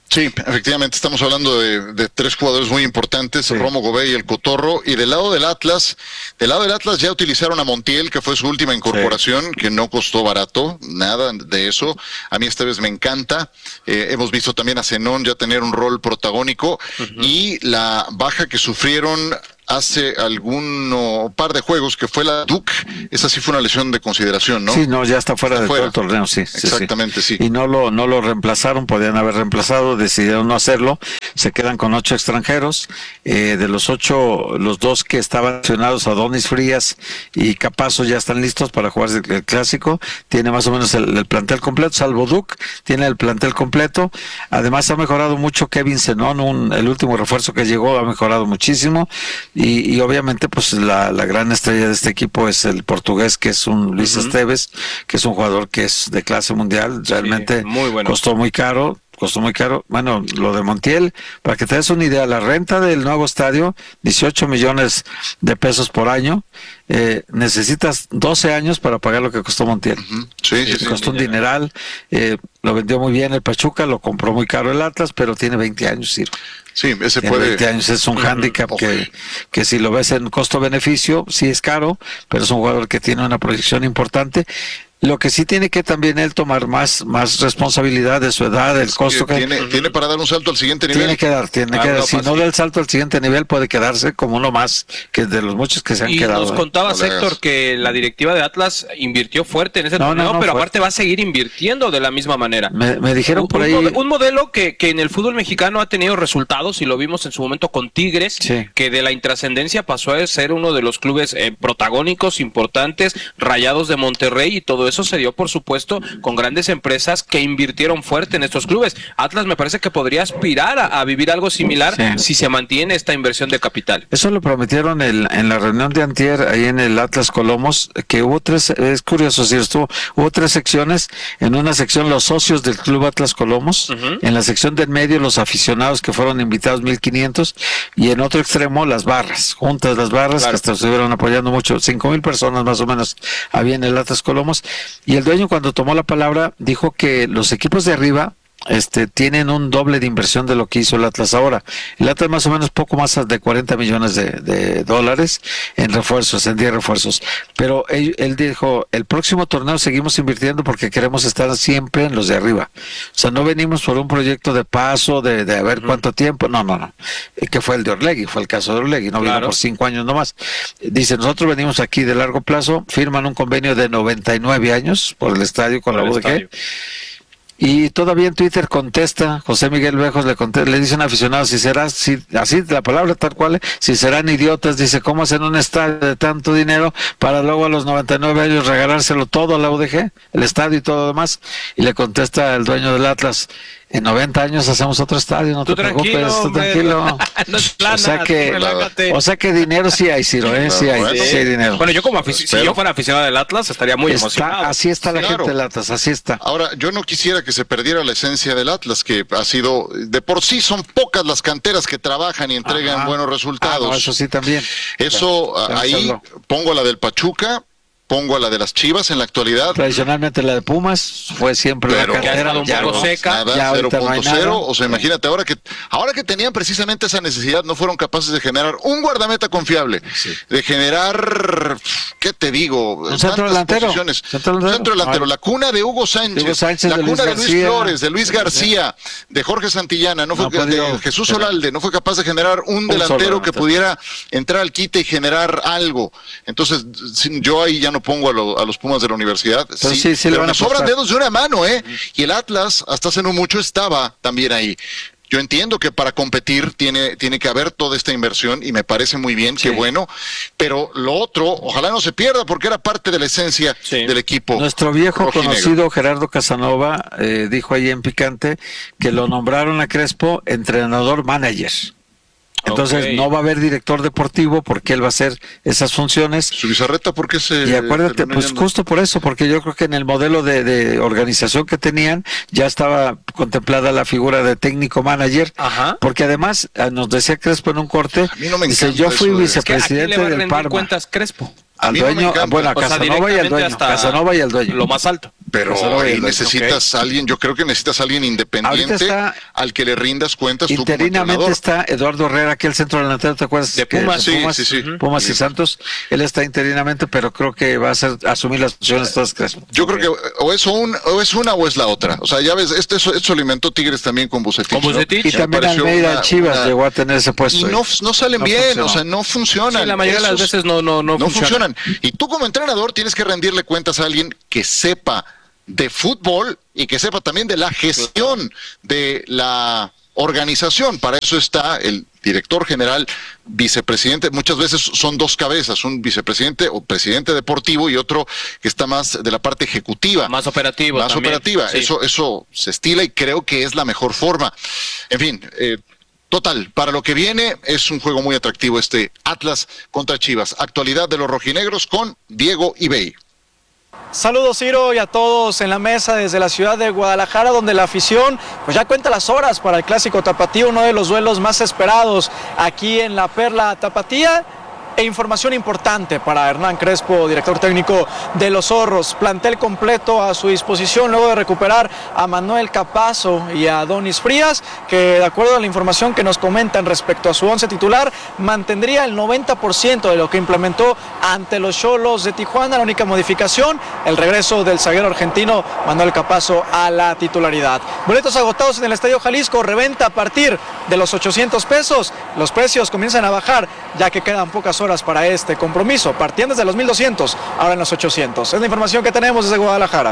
J: Sí, efectivamente, estamos hablando de, de tres jugadores muy importantes, sí. Romo Gobey y el Cotorro, y del lado del Atlas, del lado del Atlas ya utilizaron a Montiel, que fue su última incorporación, sí. que no costó barato, nada de eso, a mí esta vez me encanta, eh, hemos visto también a Zenón ya tener un rol protagónico, uh-huh. y la baja que sufrieron hace algún oh, par de juegos, que fue la Duke, esa sí fue una lesión de consideración, ¿no?
K: Sí, no, ya está fuera de todo el torneo, sí.
J: Exactamente, sí.
K: sí. Y no lo, no lo reemplazaron, podían haber reemplazado, decidieron no hacerlo, se quedan con ocho extranjeros, eh, de los ocho, los dos que estaban accionados, Adonis Frías y Capazo, ya están listos para jugar el, el clásico, tiene más o menos el, el plantel completo, salvo Duke, tiene el plantel completo, además ha mejorado mucho Kevin Zenón, un, el último refuerzo que llegó, ha mejorado muchísimo. Y, y obviamente pues la, la gran estrella de este equipo es el portugués, que es un Luis uh-huh. Esteves, que es un jugador que es de clase mundial, realmente sí, muy bueno. Costó muy caro, costó muy caro. Bueno, lo de Montiel, para que te des una idea, la renta del nuevo estadio, dieciocho millones de pesos por año, eh, necesitas doce años para pagar lo que costó Montiel.
J: Uh-huh. Sí, sí, sí,
K: costó sí, un dineral, eh, lo vendió muy bien el Pachuca, lo compró muy caro el Atlas, pero tiene veinte años, Ciro.
J: Sí, ese
K: tiene
J: puede.
K: veinte años, es un uh-huh. hándicap que, que si lo ves en costo-beneficio, sí es caro, pero es un jugador que tiene una proyección importante. Lo que sí tiene que también él tomar más más responsabilidad de su edad, del costo que
J: tiene, tiene para dar un salto al siguiente nivel.
K: Tiene que dar, tiene ah, que dar. Si no da el salto al siguiente nivel, puede quedarse como uno más que de los muchos que se han
L: y
K: quedado.
L: Y nos contabas, Héctor, que la directiva de Atlas invirtió fuerte en ese no, torneo, no, no, pero fuerte. Aparte va a seguir invirtiendo de la misma manera.
K: Me, me dijeron
L: un,
K: por ahí...
L: Un modelo que, que en el fútbol mexicano ha tenido resultados, y lo vimos en su momento con Tigres, sí. que de la intrascendencia pasó a ser uno de los clubes eh, protagónicos, importantes, Rayados de Monterrey, y todo eso se dio por supuesto puesto con grandes empresas que invirtieron fuerte en estos clubes. Atlas me parece que podría aspirar a, a vivir algo similar sí. si se mantiene esta inversión de capital.
K: Eso lo prometieron el, en la reunión de antier ahí en el Atlas Colomos, que hubo tres, es curioso, si estuvo, hubo tres secciones. En una sección los socios del Club Atlas Colomos, uh-huh. en la sección del medio los aficionados que fueron invitados mil quinientos, y en otro extremo las barras, juntas las barras, claro. que hasta estuvieron apoyando mucho, cinco mil personas más o menos había en el Atlas Colomos, y el dueño cuando tomó la palabra dijo que los equipos de arriba este tienen un doble de inversión de lo que hizo el Atlas ahora. El Atlas más o menos poco más de cuarenta millones de, de dólares en refuerzos, en diez refuerzos. Pero él, él dijo, el próximo torneo seguimos invirtiendo porque queremos estar siempre en los de arriba. O sea, no venimos por un proyecto de paso, de, de a ver cuánto tiempo. No, no, no. Que fue el de Orlegui, fue el caso de Orlegui. No claro. vino por cinco años nomás. Dice, nosotros venimos aquí de largo plazo, firman un convenio de noventa y nueve años por el estadio con por la U D G. Y todavía en Twitter contesta, José Miguel Bejos le contesta, le dice a un aficionado, si será, si, así la palabra tal cual, si serán idiotas, dice, ¿cómo hacen un estadio de tanto dinero para luego a los noventa y nueve años regalárselo todo a la U D G, el estadio y todo lo demás? Y le contesta el dueño del Atlas, en noventa años hacemos otro estadio, no
L: tú
K: te preocupes, tú tranquilo.
L: No es plana,
K: o sea que, o sea que dinero sí hay, Ciro, ¿eh? sí hay, sí. sí hay dinero.
L: Bueno, yo como aficionado, si yo fuera aficionado del Atlas, estaría muy
K: está,
L: emocionado.
K: Así está la
J: claro.
K: gente del Atlas, así está.
J: Ahora, yo no quisiera que se perdiera la esencia del Atlas, que ha sido, de por sí son pocas las canteras que trabajan y entregan Ajá. buenos resultados.
K: Ah, no, eso sí también.
J: Eso, ya, ahí pongo a la del Pachuca, pongo a la de las Chivas en la actualidad.
K: Tradicionalmente la de Pumas fue siempre
J: pero
K: la cantera
L: un poco no, seca.
J: Nada, cero punto cero, no o sea, sí. imagínate, ahora que ahora que tenían precisamente esa necesidad, no fueron capaces de generar un guardameta confiable, sí. de generar, ¿qué te digo?
K: Un centro delantero.
J: Centro delantero, centro delantero la cuna de Hugo Sánchez,
K: Hugo Sánchez
J: la
K: de
J: cuna
K: Luis
J: de Luis
K: García,
J: Flores, de Luis García, de Jorge Santillana, no fue no de Jesús pero... Solalde, no fue capaz de generar un, un delantero que pudiera entrar al quite y generar algo. Entonces, yo ahí ya no pongo a, lo, a los Pumas de la universidad, sí, sí, sí, pero me sobran dedos de una mano, ¿eh? Y el Atlas, hasta hace no mucho, estaba también ahí. Yo entiendo que para competir tiene, tiene que haber toda esta inversión y me parece muy bien, sí. qué bueno, pero lo otro, ojalá no se pierda porque era parte de la esencia sí. del equipo.
K: Nuestro viejo conocido Gerardo Casanova eh, dijo ahí en Picante que lo nombraron a Crespo entrenador-manager. Entonces okay. no va a haber director deportivo porque él va a hacer esas funciones.
J: Su Bizarreta, ¿por qué se...?
K: Y acuérdate, pues justo por eso, porque yo creo que en el modelo de, de organización que tenían ya estaba contemplada la figura de técnico manager, Ajá. porque además nos decía Crespo en un corte,
J: a mí no me
K: dice, yo fui vicepresidente del Parma.
L: ¿Cuentas Crespo?
K: Al dueño, no bueno, a Casanova y al dueño, Casanova y al dueño.
L: Lo más alto.
J: Pero
K: Pues,
J: ahí necesitas a alguien, yo creo que necesitas a alguien independiente
K: está,
J: al que le rindas cuentas tú como
K: interinamente está Eduardo Herrera, aquí el centro delantero, ¿te acuerdas?
J: De Pumas, sí,
K: Pumas,
J: sí, sí.
K: Pumas y Santos, él está interinamente, pero creo que va a ser asumir las posiciones todas.
J: Yo creo que o es, un, o es una o es la otra. O sea, ya ves, esto, eso, eso alimentó Tigres también con Bucetich.
K: Con Bucetich.
J: ¿no?
K: Y también Almeida en Chivas una, llegó a tener ese puesto.
J: Y no, no salen
K: no
J: bien,
K: funcionó.
J: o sea, no funcionan.
L: Sí, la mayoría Esos, de las veces no, no, no,
J: no
L: funcionan.
J: funcionan. Y tú como entrenador tienes que rendirle cuentas a alguien que sepa de fútbol y que sepa también de la gestión de la organización. Para eso está el director general, vicepresidente. Muchas veces son dos cabezas, un vicepresidente o presidente deportivo y otro que está más de la parte ejecutiva.
L: Más operativo.
J: Más
L: también.
J: operativa.
L: Sí.
J: Eso, eso se estila y creo que es la mejor forma. En fin, eh, total, para lo que viene es un juego muy atractivo este Atlas contra Chivas. Actualidad de los rojinegros con Diego Ibey.
R: Saludos, Ciro, y a todos en la mesa desde la ciudad de Guadalajara, donde la afición pues ya cuenta las horas para el clásico tapatío, uno de los duelos más esperados aquí en la Perla Tapatía. E información importante para Hernán Crespo, director técnico de los Zorros. Plantel completo a su disposición luego de recuperar a Manuel Capazo y a Donis Frías, que de acuerdo a la información que nos comentan respecto a su once titular, mantendría el noventa por ciento de lo que implementó ante los Xolos de Tijuana. La única modificación, el regreso del zaguero argentino Manuel Capazo a la titularidad. Boletos agotados en el Estadio Jalisco, reventa a partir de los ochocientos pesos. Los precios comienzan a bajar ya que quedan pocas horas para este compromiso. Partían desde los mil doscientos, ahora en los ochocientos. Es la información que tenemos desde Guadalajara.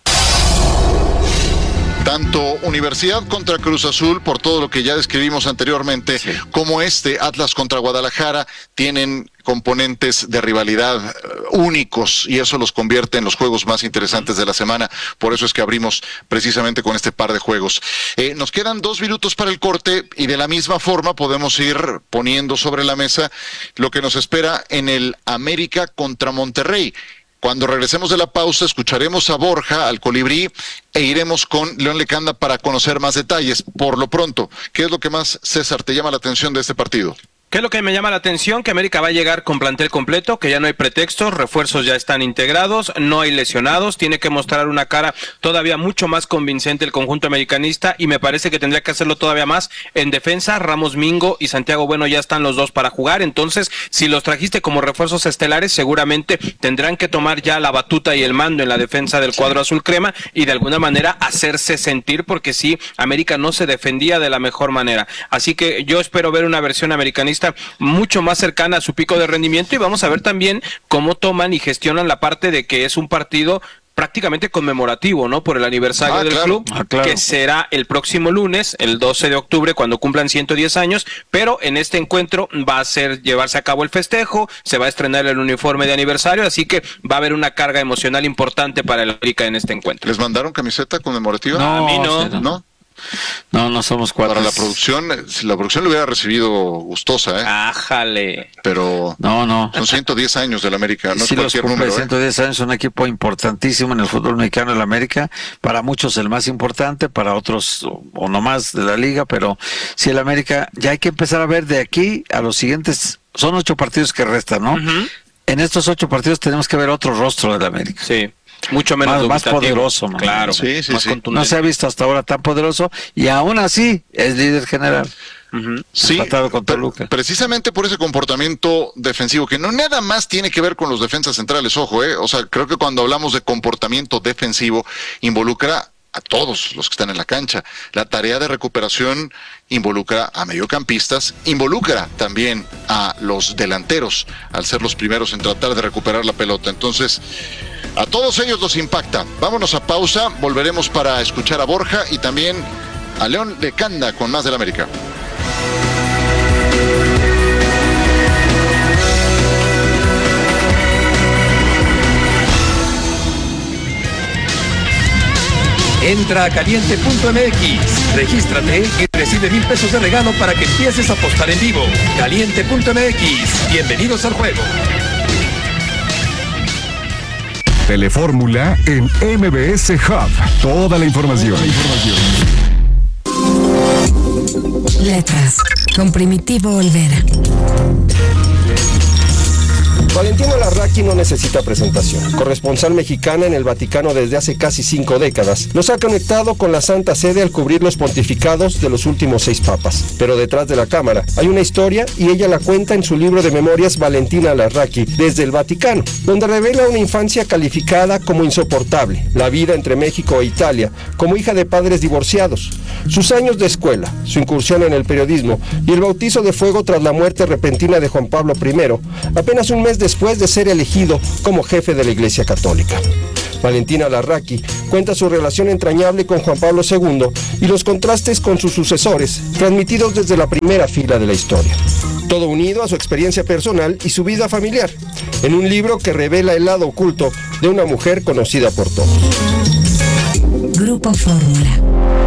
J: Tanto Universidad contra Cruz Azul, por todo lo que ya describimos anteriormente, sí, como este Atlas contra Guadalajara, tienen componentes de rivalidad únicos y eso los convierte en los juegos más interesantes de la semana. Por eso es que abrimos precisamente con este par de juegos. Eh, nos quedan dos minutos para el corte y de la misma forma podemos ir poniendo sobre la mesa lo que nos espera en el América contra Monterrey. Cuando regresemos de la pausa, escucharemos a Borja, al Colibrí, e iremos con León Lecanda para conocer más detalles. Por lo pronto, ¿qué es lo que más, César, te llama la atención de este partido?
L: ¿Qué es lo que me llama la atención? Que América va a llegar con plantel completo, que ya no hay pretextos, refuerzos ya están integrados, no hay lesionados, tiene que mostrar una cara todavía mucho más convincente el conjunto americanista y me parece que tendría que hacerlo todavía más en defensa. Ramos Mingo y Santiago Bueno ya están los dos para jugar, entonces si los trajiste como refuerzos estelares seguramente tendrán que tomar ya la batuta y el mando en la defensa del cuadro azul crema y de alguna manera hacerse sentir, porque sí, América no se defendía de la mejor manera, así que yo espero ver una versión americanista mucho más cercana a su pico de rendimiento y vamos a ver también cómo toman y gestionan la parte de que es un partido prácticamente conmemorativo, ¿no? Por el aniversario
J: ah,
L: del
J: claro,
L: club,
J: ah, claro.
L: que será el próximo lunes, el doce de octubre, cuando cumplan ciento diez años, pero en este encuentro va a ser llevarse a cabo el festejo, se va a estrenar el uniforme de aniversario, así que va a haber una carga emocional importante para el América en este encuentro.
J: ¿Les mandaron camiseta conmemorativa?
K: No,
L: a mí no.
K: no.
J: ¿No?
K: No, no somos cuatro.
J: Para la producción, si la producción lo hubiera recibido gustosa, ¿eh?
L: Ájale.
J: Pero
K: no, no.
J: Son ciento diez años del América, no
K: sí,
J: es cualquier número.
K: ciento diez
J: ¿eh?
K: años, un equipo importantísimo en el fútbol mexicano del América. Para muchos el más importante, para otros o, o no más de la liga, pero sí el América, ya hay que empezar a ver de aquí a los siguientes, son ocho partidos que restan, ¿no? Uh-huh. En estos ocho partidos tenemos que ver otro rostro del América.
L: Sí. Mucho menos
K: más, más poderoso, man.
L: Claro,
J: sí, sí,
L: más
J: sí.
K: No se ha visto hasta ahora tan poderoso y aún así es líder general.
J: Uh-huh. Sí,
K: con Toluca.
J: Precisamente por ese comportamiento defensivo que no nada más tiene que ver con los defensas centrales, ojo, eh, o sea, creo que cuando hablamos de comportamiento defensivo involucra a todos los que están en la cancha. La tarea de recuperación involucra a mediocampistas, involucra también a los delanteros, al ser los primeros en tratar de recuperar la pelota. Entonces, a todos ellos los impacta. Vámonos a pausa, volveremos para escuchar a Borja y también a León Lecanda con más del América.
S: Entra a caliente punto m x, regístrate y recibe mil pesos de regalo para que empieces a apostar en vivo. caliente punto m x, bienvenidos al juego.
C: Telefórmula en M B S Hub. Toda la información. Toda la información.
I: Letras con Primitivo Olvera.
T: Valentina Larraqui no necesita presentación. Corresponsal mexicana en el Vaticano desde hace casi cinco décadas, nos ha conectado con la Santa Sede al cubrir los pontificados de los últimos seis papas. Pero detrás de la cámara hay una historia y ella la cuenta en su libro de memorias Valentina Larraqui desde el Vaticano, donde revela una infancia calificada como insoportable, la vida entre México e Italia, como hija de padres divorciados, sus años de escuela, su incursión en el periodismo y el bautizo de fuego tras la muerte repentina de Juan Pablo primero, apenas un mes después de ser elegido como jefe de la Iglesia Católica. Valentina Larraqui cuenta su relación entrañable con Juan Pablo segundo y los contrastes con sus sucesores, transmitidos desde la primera fila de la historia. Todo unido a su experiencia personal y su vida familiar, en un libro que revela el lado oculto de una mujer conocida por todos.
I: Grupo Fórmula.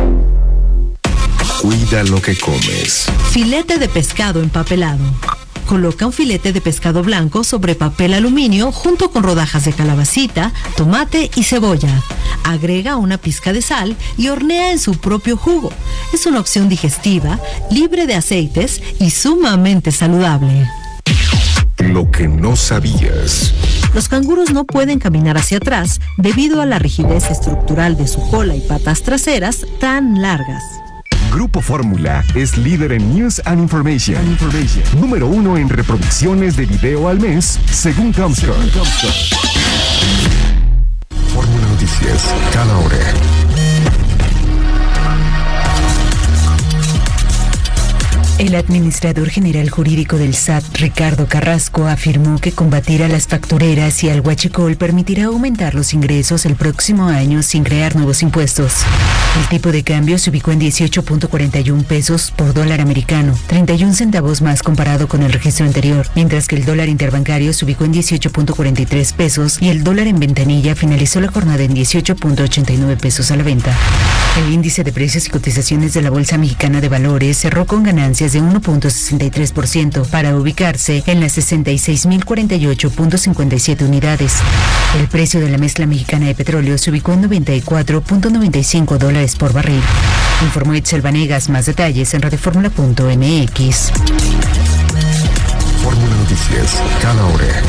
F: Cuida lo que comes.
H: Filete de pescado empapelado. Coloca un filete de pescado blanco sobre papel aluminio junto con rodajas de calabacita, tomate y cebolla. Agrega una pizca de sal y hornea en su propio jugo. Es una opción digestiva, libre de aceites y sumamente saludable.
F: Lo que no sabías.
H: Los canguros no pueden caminar hacia atrás debido a la rigidez estructural de su cola y patas traseras tan largas.
C: Grupo Fórmula es líder en News and Information. and Information. Número uno en reproducciones de video al mes, según Comscore.
F: Fórmula Noticias, cada hora.
U: El administrador general jurídico del S A T, Ricardo Carrasco, afirmó que combatir a las factureras y al huachicol permitirá aumentar los ingresos el próximo año sin crear nuevos impuestos. El tipo de cambio se ubicó en dieciocho punto cuarenta y uno pesos por dólar americano, treinta y un centavos más comparado con el registro anterior, mientras que el dólar interbancario se ubicó en dieciocho punto cuarenta y tres pesos y el dólar en ventanilla finalizó la jornada en dieciocho punto ochenta y nueve pesos a la venta. El índice de precios y cotizaciones de la Bolsa Mexicana de Valores cerró con ganancias de uno punto sesenta y tres por ciento para ubicarse en las sesenta y seis mil cuarenta y ocho punto cincuenta y siete unidades. El precio de la mezcla mexicana de petróleo se ubicó en noventa y cuatro punto noventa y cinco dólares por barril. Informó Itzel Vanegas. Más detalles en radioformula punto m x.
F: Fórmula Noticias, cada hora.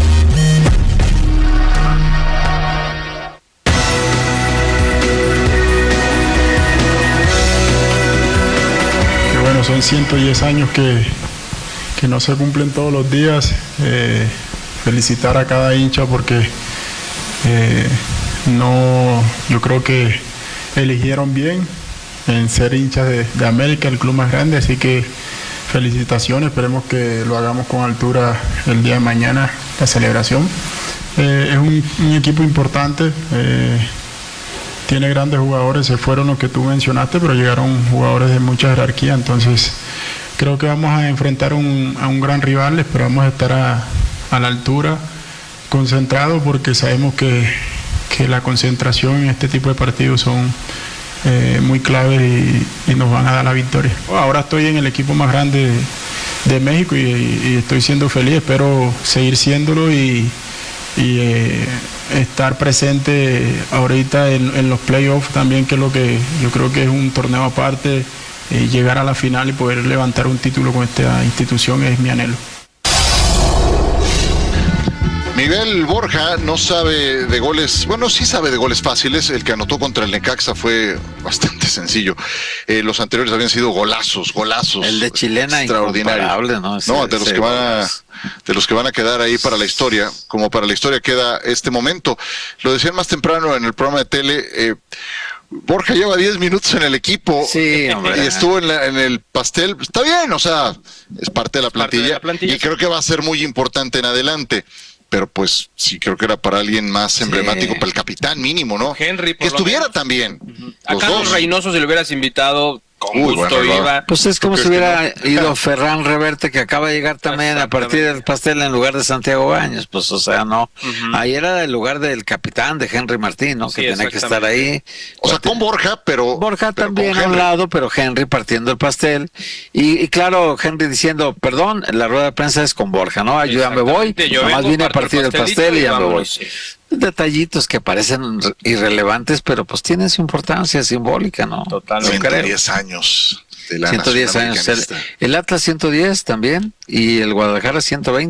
V: Bueno, son ciento diez años que, que no se cumplen todos los días. Eh, felicitar a cada hincha porque eh, no, yo creo que eligieron bien en ser hinchas de, de América, el club más grande, así que felicitaciones, esperemos que lo hagamos con altura el día de mañana, la celebración. Eh, es un, un equipo importante. Eh, Tiene grandes jugadores, se fueron los que tú mencionaste, pero llegaron jugadores de mucha jerarquía, entonces creo que vamos a enfrentar un, a un gran rival, esperamos estar a, a la altura, concentrados, porque sabemos que, que la concentración en este tipo de partidos son eh, muy claves y, y nos van a dar la victoria. Ahora estoy en el equipo más grande de, de México y, y estoy siendo feliz, espero seguir siéndolo y y eh, estar presente ahorita en, en los playoffs también, que es lo que yo creo que es un torneo aparte, eh, llegar a la final y poder levantar un título con esta institución es mi anhelo.
J: Miguel Borja no sabe de goles, bueno, sí sabe de goles fáciles. El que anotó contra el Necaxa fue bastante sencillo. Eh, los anteriores habían sido golazos, golazos.
K: El de Chilena
J: extraordinario,
K: ¿no? Ese,
J: no, de los que van a, de los que van a quedar ahí para la historia, como para la historia queda este momento. Lo decían más temprano en el programa de tele. Eh, Borja lleva diez minutos en el equipo,
K: sí, hombre,
J: y estuvo en, la, en el pastel. Está bien, o sea, es parte de la plantilla, de la plantilla y creo que va a ser muy importante en adelante. Pero pues sí, creo que era para alguien más emblemático, sí, para el capitán mínimo, ¿no?
L: Henry,
J: que estuviera también.
L: Uh-huh. A Carlos Reynoso, si lo hubieras invitado, con
J: Uy,
L: gusto
J: bueno,
L: iba.
K: Pues es como si hubiera que no, ido no. Ferran Reverte, que acaba de llegar también a partir del pastel en lugar de Santiago Baños. Pues o sea, no. Uh-huh. Ahí era el lugar del capitán, de Henry Martín, ¿no? Que sí, tenía que estar ahí.
J: O sea, con Borja, pero...
K: Borja
J: pero
K: también a un lado, pero Henry partiendo el pastel. Y, y claro, Henry diciendo, perdón, la rueda de prensa es con Borja, ¿no? Ayúdame, voy. Nomás vine a partir el pastel y ya me voy. Sí. Detallitos que parecen irrelevantes, pero pues tienen su importancia simbólica, ¿no?
J: Totalmente. ciento diez años de la
K: ciento diez años. El, el Atlas ciento diez también y el Guadalajara ciento veinte.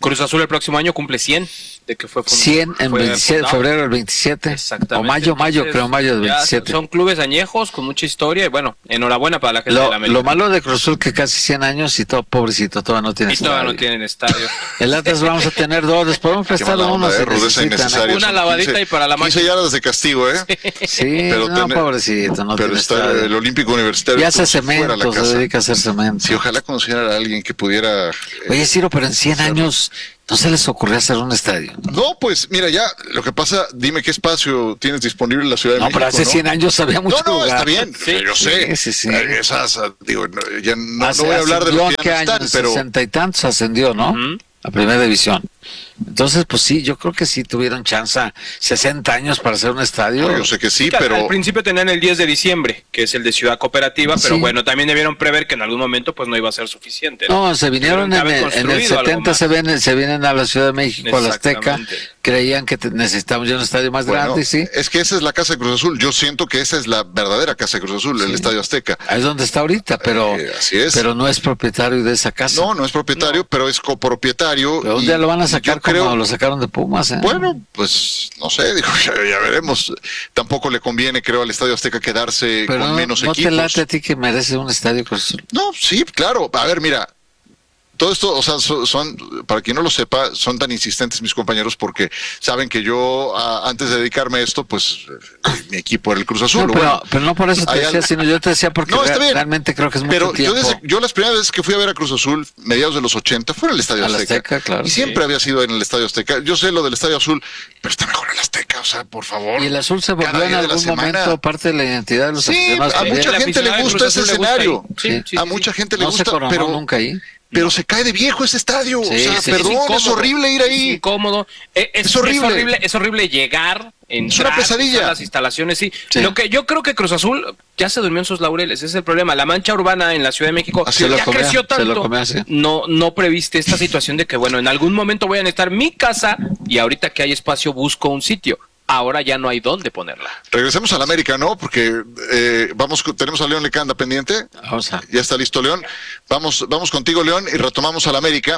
L: Cruz Azul el próximo año cumple cien de que fue fundado.
K: cien en
L: fue
K: veintisiete,
L: fundado.
K: febrero del veintisiete.
L: Exactamente.
K: O mayo,
L: Entonces,
K: mayo, creo, mayo del veintisiete.
L: Son clubes añejos con mucha historia y bueno, enhorabuena para la gente
K: Lo,
L: de la América.
K: lo malo de Cruz Azul que casi cien años y todo, pobrecito, todavía no tiene
L: Y todavía
K: estadio.
L: no tienen estadio.
K: El Atlas vamos a tener dos, les podemos prestar uno si necesitan.
L: Una lavadita y para la máquina.
J: quince yardas de castigo, ¿eh?
K: Sí,
J: pero
K: no,
J: tener,
K: pobrecito, no
J: pero
K: tiene
J: está
K: estadio.
J: el Olímpico Universitario.
K: Y hace
J: fuera
K: cemento,
J: la
K: se
J: casa.
K: dedica a hacer cemento.
J: Sí, ojalá conociera a alguien que pudiera...
K: Oye, Ciro, pero en cien años no se les ocurrió hacer un estadio.
J: No, pues mira, ya lo que pasa, dime qué espacio tienes disponible en la Ciudad de
K: No,
J: México.
K: pero hace
J: ¿no?
K: cien años había mucho
J: No, no,
K: lugar.
J: está bien,
K: Sí,
J: yo sé.
K: sí, sí.
J: Esas, digo, no, ya no,
K: Hace-
J: no voy a hablar de lo
K: ascendió
J: que
K: en
J: ya
K: qué
J: no
K: año,
J: están, pero...
K: sesenta y tantos ascendió, ¿no? A primera división. Entonces, pues sí, yo creo que sí tuvieron chance, sesenta años para hacer un estadio.
J: No, yo sé que sí,
L: Que al-
J: pero...
L: Al principio tenían el diez de diciembre, que es el de Ciudad Cooperativa, pero
K: Sí.
L: bueno, también debieron prever que en algún momento pues no iba a ser suficiente. No,
K: No, se vinieron en
L: Tuvieron que
K: el,
L: haber
K: en el
L: construido algo
K: setenta,
L: más.
K: se, ven, se vienen a la Ciudad de México, a la Azteca,
L: Exactamente.
K: creían que te- necesitamos ya un estadio más
J: Bueno,
K: grande, sí.
J: es que esa es la casa de Cruz Azul. Yo siento que esa es la verdadera casa de Cruz Azul, el Estadio Azteca.
K: Ahí es donde está ahorita, pero,
J: Eh, así es.
K: pero no es propietario de esa casa.
J: No, no es propietario, pero es copropietario.
K: Pero un
J: y
K: día lo van a sacar
J: yo
K: como
J: creo-
K: lo sacaron de Pumas, ¿eh?
J: Bueno, pues no sé, digo, ya, ya veremos. Tampoco le conviene, creo, al Estadio Azteca quedarse
K: pero
J: con
K: no,
J: menos
K: no te
J: equipos.
K: late a ti que merece un estadio Cruz Azul.
J: No, sí, claro. A ver, mira, todo esto, o sea, so- son, para quien no lo sepa, son tan insistentes mis compañeros porque saben que yo, a- antes de dedicarme a esto, pues eh, mi equipo era el Cruz Azul.
K: No, pero,
J: Bueno,
K: pero no por eso te
J: hay
K: decía,
J: algo-
K: sino yo te decía porque
J: No, está
K: re-
J: bien.
K: realmente creo que es mucho
J: Pero yo,
K: tiempo.
J: desde, yo las primeras veces que fui a ver a Cruz Azul, mediados de los ochenta, fue en el Estadio
K: A la
J: Azteca.
K: Azteca, claro.
J: Y siempre
K: Sí.
J: había sido en el Estadio Azteca. Yo sé lo del Estadio Azul, pero está mejor el Azteca, o sea, por favor.
K: Y el azul se
J: Cada
K: volvió en
J: día de la
K: algún
J: semana.
K: momento parte de la identidad de los
J: Sí,
K: aficionados.
J: a
K: también.
J: mucha
L: El
J: gente le
L: aficionado de
J: gusta
L: Cruz
J: ese
L: Azul le gusta
J: escenario.
L: ahí. Sí, sí,
J: a
L: sí,
J: mucha
L: sí.
J: gente le
K: No se
J: gusta,
K: coronó
J: pero
K: nunca ahí.
J: pero se cae de viejo ese estadio.
K: Sí,
J: o sea,
K: sí,
J: perdón,
L: Es
J: es,
L: incómodo.
J: horrible ir
L: Es
J: ahí.
L: incómodo. Es, es-
J: Es horrible.
L: Es horrible, es horrible llegar, entrar,
J: una pesadilla.
L: usar las instalaciones, sí.
K: Sí.
L: Lo que yo creo que Cruz Azul ya se durmió en sus laureles, ese es el problema. La mancha urbana en la Ciudad de México
J: Así
L: ya
J: lo
K: comía,
L: creció
K: se
L: tanto.
K: lo comía así.
L: No, no previste esta situación de que, bueno, en algún momento voy a necesitar mi casa y ahorita que hay espacio busco un sitio. Ahora ya no hay dónde ponerla.
J: Regresemos al América, ¿no? Porque eh, vamos, tenemos a León Lecanda pendiente.
K: Vamos a-
J: Ya está listo, León. Vamos, vamos contigo, León, y retomamos al América,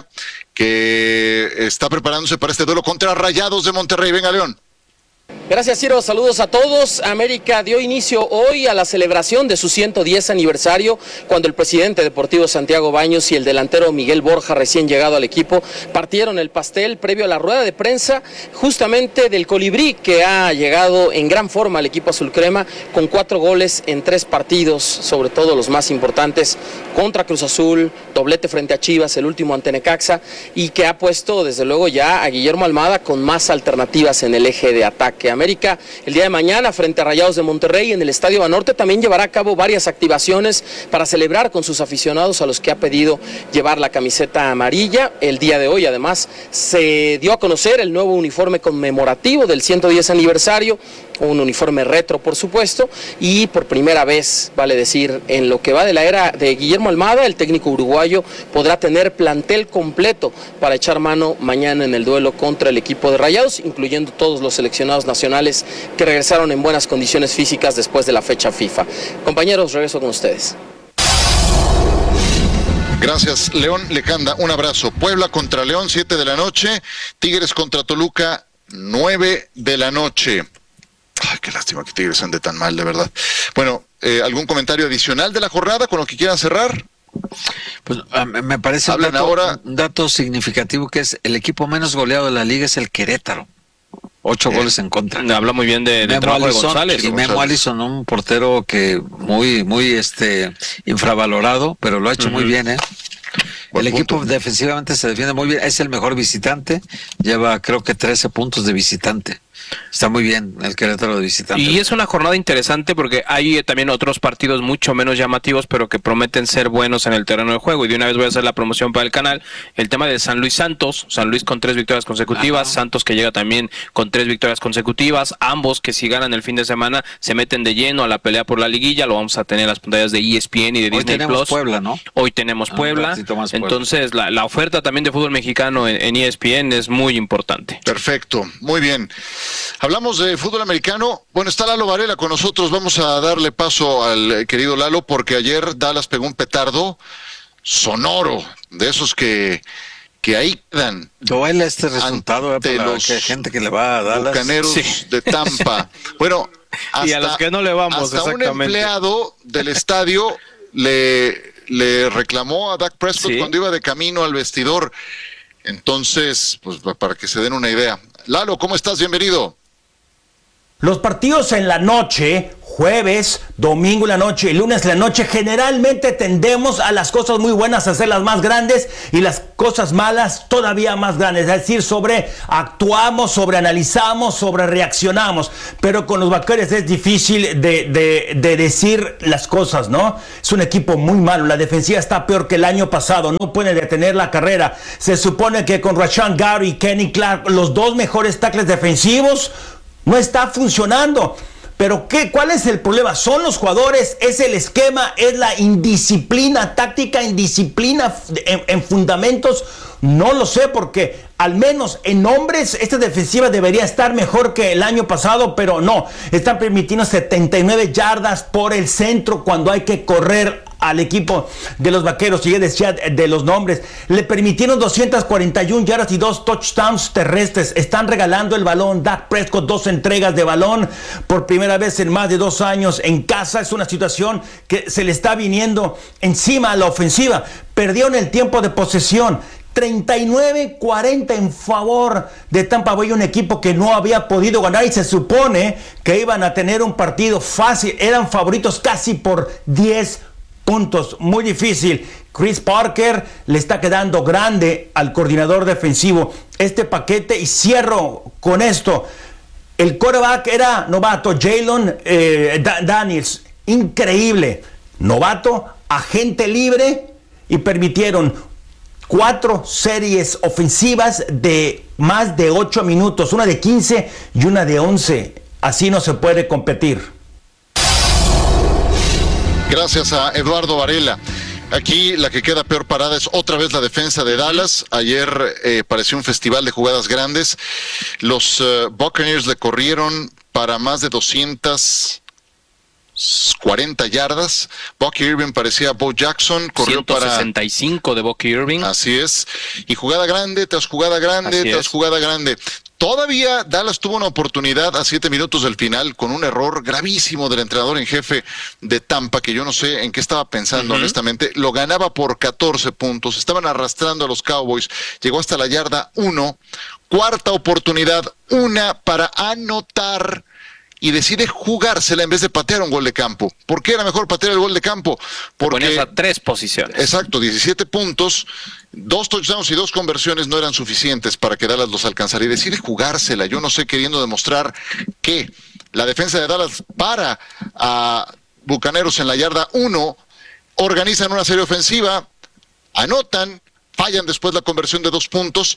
J: que está preparándose para este duelo contra Rayados de Monterrey. Venga, León.
D: Gracias, Ciro. Saludos a todos. América dio inicio hoy a la celebración de su ciento diez aniversario, cuando el presidente deportivo Santiago Baños y el delantero Miguel Borja, recién llegado al equipo, partieron el pastel previo a la rueda de prensa justamente del Colibrí, que ha llegado en gran forma al equipo azul crema, con cuatro goles en tres partidos, sobre todo los más importantes, contra Cruz Azul, doblete frente a Chivas, el último ante Necaxa, y que ha puesto desde luego ya a Guillermo Almada con más alternativas en el eje de ataque. América el día de mañana frente a Rayados de Monterrey en el Estadio Banorte también llevará a cabo varias activaciones para celebrar con sus aficionados a los que ha pedido llevar la camiseta amarilla. El día de hoy además se dio a conocer el nuevo uniforme conmemorativo del ciento diez aniversario, un uniforme retro por supuesto, y por primera vez, vale decir, en lo que va de la era de Guillermo Almada, el técnico uruguayo podrá tener plantel completo para echar mano mañana en el duelo contra el equipo de Rayados, incluyendo todos los seleccionados nacionales que regresaron en buenas condiciones físicas después de la fecha FIFA. Compañeros, regreso con ustedes.
J: Gracias, León Lecanda. Un abrazo. Puebla contra León, siete de la noche. Tigres contra Toluca, nueve de la noche. Ay, qué lástima que Tigres ande tan mal, de verdad. Bueno, eh, ¿algún comentario adicional de la jornada con lo que quieran cerrar?
K: Pues a- me parece un
J: Hablan
K: dato,
J: ahora-
K: un dato significativo, que es el equipo menos goleado de la liga es el Querétaro. Ocho goles en contra.
L: Habla muy bien de, de
K: Memo
L: trabajo de
K: Allison,
L: González.
K: y Memo
L: González.
K: Allison, un portero que muy, muy este infravalorado, pero lo ha hecho muy
L: Ujú.
K: bien, ¿eh?
J: Buen
K: el
J: punto.
K: equipo defensivamente se defiende muy bien, es el mejor visitante, lleva creo que trece puntos de visitante. Está muy bien el Querétaro de visitante.
L: Y es una jornada interesante porque hay eh, también otros partidos mucho menos llamativos, pero que prometen ser buenos en el terreno de juego. Y de una vez voy a hacer la promoción para el canal. El tema de San Luis Santos, San Luis con tres victorias consecutivas,
K: Ajá.
L: Santos que llega también con tres victorias consecutivas. Ambos que si ganan el fin de semana se meten de lleno a la pelea por la liguilla. Lo vamos a tener en las pantallas de E S P N y de
K: Hoy
L: Disney
K: tenemos
L: Plus.
K: Puebla, ¿no?
L: Hoy tenemos
K: Ah, un
L: Puebla.
K: ratito más Puebla.
L: Entonces la, la oferta también de fútbol mexicano en, en E S P N es muy importante.
J: Perfecto, muy bien. Hablamos de fútbol americano. Bueno, está Lalo Varela con nosotros. Vamos a darle paso al eh, querido Lalo, porque ayer Dallas pegó un petardo sonoro, de esos que, que ahí quedan.
K: Duele este resultado eh, para los que gente que le va a Dallas.
J: Bucaneros sí. de Tampa. Bueno, hasta,
L: y a los que no le vamos,
J: hasta un empleado del estadio le, le reclamó a Dak Prescott ¿Sí? cuando iba de camino al vestidor. Entonces, pues para que se den una idea. Lalo, ¿cómo estás? Bienvenido.
E: Los partidos en la noche, jueves, domingo en la noche y lunes en la noche, generalmente tendemos a las cosas muy buenas a hacerlas más grandes y las cosas malas todavía más grandes. Es decir, sobre actuamos, sobre analizamos, sobre reaccionamos. Pero con los Vaqueros es difícil de, de, de decir las cosas, ¿no? Es un equipo muy malo. La defensiva está peor que el año pasado. No puede detener la carrera. Se supone que con Rashan Gary y Kenny Clark, los dos mejores tackles defensivos, no está funcionando. Pero ¿qué? ¿Cuál es el problema? ¿Son los jugadores? ¿Es el esquema? ¿Es la indisciplina táctica? ¿Indisciplina en, en fundamentos? No lo sé, porque al menos en hombres esta defensiva debería estar mejor que el año pasado, pero no. Están permitiendo setenta y nueve yardas por el centro cuando hay que correr al equipo de los Vaqueros. Y ya decía de los nombres, le permitieron doscientas cuarenta y una yardas y dos touchdowns terrestres. Están regalando el balón. Dak Prescott, dos entregas de balón por primera vez en más de dos años en casa. Es una situación que se le está viniendo encima a la ofensiva. Perdieron el tiempo de posesión, treinta y nueve cuarenta en favor de Tampa Bay, un equipo que no había podido ganar y se supone que iban a tener un partido fácil. Eran favoritos casi por diez puntos, muy difícil. Chris Parker le está quedando grande al coordinador defensivo este paquete. Y cierro con esto. El quarterback era novato, Jalen eh, Daniels, increíble, novato, agente libre, y permitieron cuatro series ofensivas de más de ocho minutos, una de quince y una de once. Así no se puede competir.
J: Gracias a Eduardo Varela. Aquí la que queda peor parada es otra vez la defensa de Dallas. Ayer eh, pareció un festival de jugadas grandes. Los uh, Buccaneers le corrieron para más de doscientas cuarenta yardas. Bucky Irving parecía Bo Jackson, corrió
L: ciento sesenta y cinco
J: para...
L: de Bucky Irving.
J: Así es. Y jugada grande tras jugada grande Así tras es. jugada grande. Todavía Dallas tuvo una oportunidad a siete minutos del final con un error gravísimo del entrenador en jefe de Tampa, que yo no sé en qué estaba pensando, uh-huh. honestamente. Lo ganaba por catorce puntos, estaban arrastrando a los Cowboys, llegó hasta la yarda uno, cuarta oportunidad, una para anotar, y decide jugársela en vez de patear un gol de campo. ¿Por qué era mejor patear el gol de campo?
L: Porque ponías a tres posiciones.
J: Exacto, diecisiete puntos, dos touchdowns y dos conversiones no eran suficientes para que Dallas los alcanzara. Y decide jugársela, yo no sé, queriendo demostrar que la defensa de Dallas para a Bucaneros en la yarda uno, organizan una serie ofensiva, anotan, fallan después la conversión de dos puntos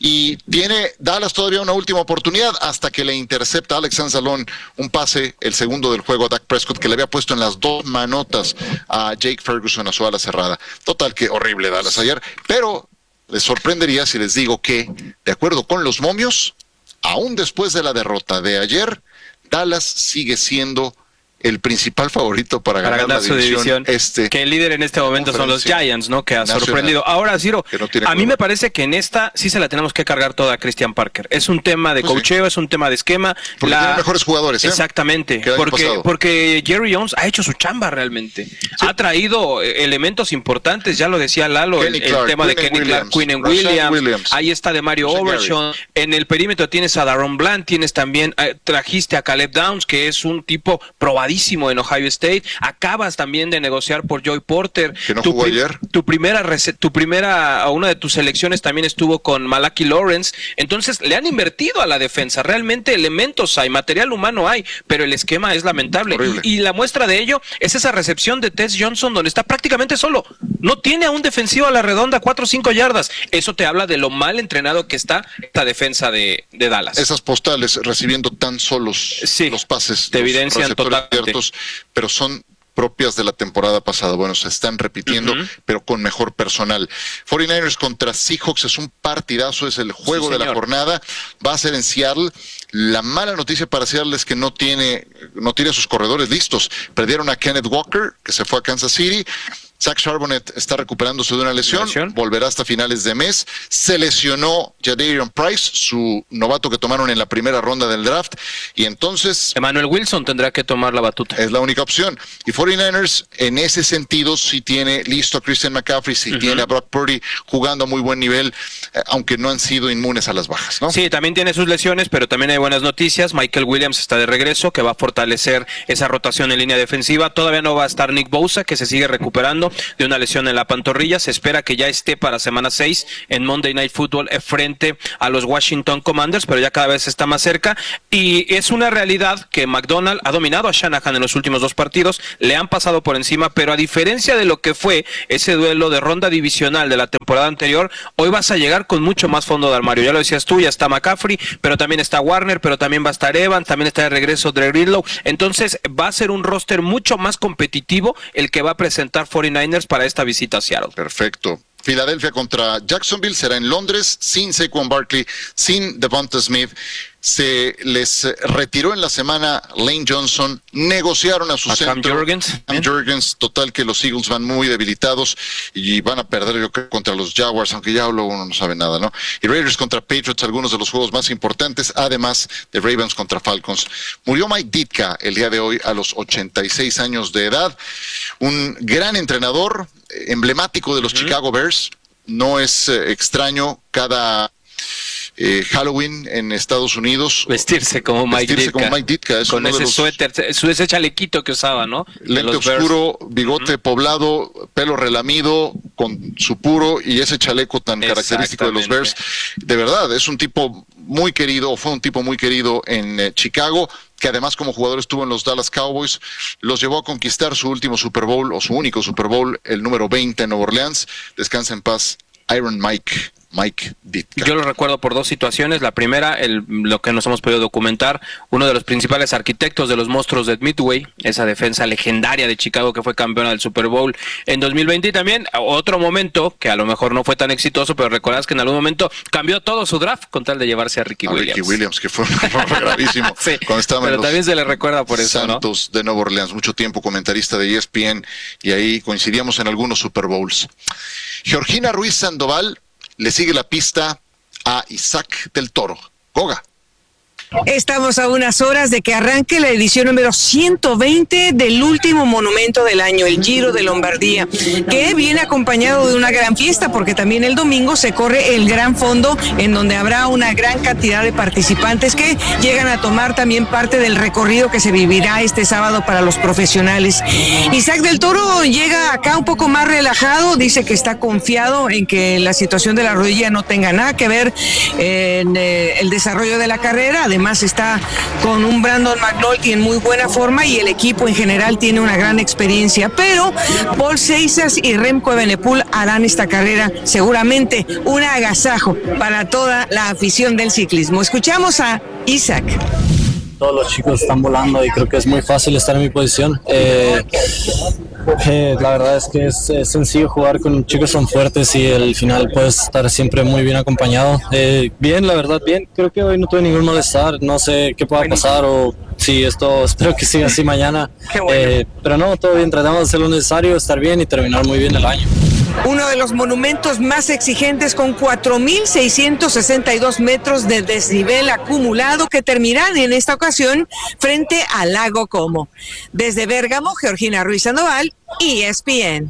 J: y tiene Dallas todavía una última oportunidad hasta que le intercepta Alex Anzalone un pase, el segundo del juego a Dak Prescott, que le había puesto en las dos manotas a Jake Ferguson a su ala cerrada. Total, que horrible Dallas ayer, pero les sorprendería si les digo que, de acuerdo con los momios, aún después de la derrota de ayer, Dallas sigue siendo el principal favorito para, para ganar, ganar la su división, división este,
L: que el líder en este momento son los Giants, ¿no? Que ha nacional. sorprendido. Ahora, Ciro, no a mí me parece que en esta sí se la tenemos que cargar toda a Christian Parker. Es un tema de pues coacheo, sí. es un tema de esquema.
J: Porque la... tiene mejores jugadores, ¿eh?
L: Exactamente, porque, porque Jerry Jones ha hecho su chamba realmente. Sí. Ha traído elementos importantes, ya lo decía Lalo, el, el tema Quinn de Kenny Clark, Quinn Williams. Williams. Ahí está de Mario Overshawn. En el perímetro tienes a Daron Bland, tienes también, eh, trajiste a Caleb Downs, que es un tipo probadísimo en Ohio State. Acabas también de negociar por Joey Porter,
J: que no
L: tu,
J: jugó ayer.
L: Tu primera, tu primera, una de tus selecciones también estuvo con Malaki Lawrence. Entonces le han invertido a la defensa. Realmente elementos hay, material humano hay, pero el esquema es lamentable. Y, y la muestra de ello es esa recepción de Tess Johnson donde está prácticamente solo. No tiene a un defensivo a la redonda, cuatro o cinco yardas. Eso te habla de lo mal entrenado que está esta defensa de, de Dallas.
J: Esas postales recibiendo tan solos
L: sí,
J: los pases.
L: Te evidencian totalmente.
J: Pero son propias de la temporada pasada. Bueno, se están repitiendo, uh-huh. pero con mejor personal. cuarenta y nueve ers contra Seahawks es un partidazo, es el juego sí, de la jornada. Va a ser en Seattle. La mala noticia para Seattle es que no tiene, no tiene sus corredores listos. Perdieron a Kenneth Walker, que se fue a Kansas City. Zach Charbonnet está recuperándose de una lesión, ¿Lesión? volverá hasta finales de mes. Se lesionó Jadarian Price, su novato que tomaron en la primera ronda del draft, y entonces
L: Emmanuel Wilson tendrá que tomar la batuta.
J: Es la única opción. Y cuarenta y nueve ers en ese sentido sí tiene listo a Christian McCaffrey, sí uh-huh. tiene a Brock Purdy jugando a muy buen nivel, eh, aunque no han sido inmunes a las bajas, ¿no?
L: Sí, también tiene sus lesiones, pero también hay buenas noticias. Michael Williams está de regreso, que va a fortalecer esa rotación en línea defensiva. Todavía no va a estar Nick Bosa, que se sigue recuperando de una lesión en la pantorrilla. Se espera que ya esté para semana seis en Monday Night Football frente a los Washington Commanders, pero ya cada vez está más cerca. Y es una realidad que McDonald ha dominado a Shanahan en los últimos dos partidos, le han pasado por encima, pero a diferencia de lo que fue ese duelo de ronda divisional de la temporada anterior, hoy vas a llegar con mucho más fondo de armario. Ya lo decías tú, ya está McCaffrey, pero también está Warner, pero también va a estar Evans, también está de regreso Dre Greenlow. Entonces va a ser un roster mucho más competitivo el que va a presentar cuarenta y nueve ers para esta visita a Seattle.
J: Perfecto. Filadelfia contra Jacksonville será en Londres, sin Saquon Barkley, sin Devonta Smith. Se les retiró en la semana Lane Johnson, negociaron a su a centro.
L: Cam Jurgens.
J: Cam Jurgens, total que los Eagles van muy debilitados y van a perder, yo creo, contra los Jaguars, aunque ya luego uno no sabe nada, ¿no? Y Raiders contra Patriots, algunos de los juegos más importantes, además de Ravens contra Falcons. Murió Mike Ditka el día de hoy a los ochenta y seis años de edad, un gran entrenador, emblemático de los uh-huh. Chicago Bears. No es eh, extraño cada eh, Halloween en Estados Unidos
L: vestirse como Mike
J: vestirse
L: Ditka,
J: como Mike Ditka. Es
L: con
J: uno
L: ese
J: de los...
L: suéter, ese chalequito que usaba, ¿no?
J: Lente oscuro, Bears. Bigote uh-huh. poblado, pelo relamido, con su puro y ese chaleco tan característico de los Bears. De verdad, es un tipo muy querido, o fue un tipo muy querido en eh, Chicago, que además como jugador estuvo en los Dallas Cowboys, los llevó a conquistar su último Super Bowl, o su único Super Bowl, el número veinte en Nueva Orleans. Descansa en paz, Iron Mike. Mike Ditka.
L: Yo lo recuerdo por dos situaciones. La primera, el, lo que nos hemos podido documentar, uno de los principales arquitectos de los monstruos de Midway, esa defensa legendaria de Chicago que fue campeona del Super Bowl en dos mil veinte, y también otro momento que a lo mejor no fue tan exitoso, pero recordás que en algún momento cambió todo su draft con tal de llevarse a Ricky
J: a
L: Williams.
J: Ricky Williams, que fue un error gravísimo.
L: Sí,
J: cuando estaba
L: pero
J: en
L: también se le recuerda por eso,
J: Santos, ¿no? De Nueva Orleans, mucho tiempo comentarista de E S P N, y ahí coincidíamos en algunos Super Bowls. Georgina Ruiz Sandoval le sigue la pista a Isaac del Toro. Goga.
G: Estamos a unas horas de que arranque la edición número ciento veinte del último monumento del año, el Giro de Lombardía, que viene acompañado de una gran fiesta, porque también el domingo se corre el Gran Fondo, en donde habrá una gran cantidad de participantes que llegan a tomar también parte del recorrido que se vivirá este sábado para los profesionales. Isaac del Toro llega acá un poco más relajado, dice que está confiado en que la situación de la rodilla no tenga nada que ver en eh, el desarrollo de la carrera. Además está con un Brandon McNulty en muy buena forma y el equipo en general tiene una gran experiencia, pero Paul Seisas y Remco Evenepoel harán esta carrera seguramente un agasajo para toda la afición del ciclismo. Escuchamos a Isaac.
M: Todos los chicos están volando y creo que es muy fácil estar en mi posición. Eh, eh, la verdad es que es, es sencillo jugar con chicos son fuertes y al final puedes estar siempre muy bien acompañado. Eh, bien, la verdad, bien. Creo que hoy no tuve ningún malestar. No sé qué pueda pasar o si esto, espero que siga así mañana. Bueno. Eh, pero no, todo bien. Tratamos de hacer lo necesario, estar bien y terminar muy bien el año.
G: Uno de los monumentos más exigentes, con cuatro mil seiscientos sesenta y dos metros de desnivel acumulado, que terminarán en esta ocasión frente al lago Como. Desde Bérgamo, Georgina Ruiz Sandoval, E S P N.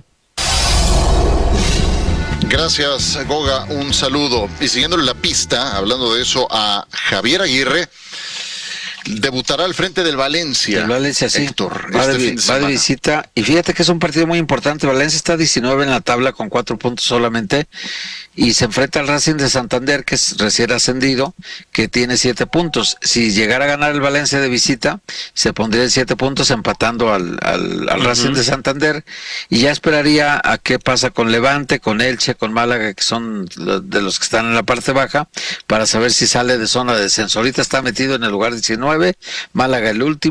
J: Gracias, Goga, un saludo. Y siguiéndole la pista, hablando de eso, a Javier Aguirre, debutará al frente del Valencia.
K: El Valencia, sí.
J: Héctor,
K: va,
J: este
K: de,
J: fin de
K: va de visita. Y fíjate que es un partido muy importante. Valencia está diecinueve en la tabla con cuatro puntos solamente. Y se enfrenta al Racing de Santander, que es recién ascendido, que tiene siete puntos. Si llegara a ganar el Valencia de visita, se pondría en siete puntos empatando al, al, al uh-huh. Racing de Santander. Y ya esperaría a qué pasa con Levante, con Elche, con Málaga, que son de los que están en la parte baja, para saber si sale de zona de descenso. Ahorita está metido en el lugar diecinueve, Málaga el último,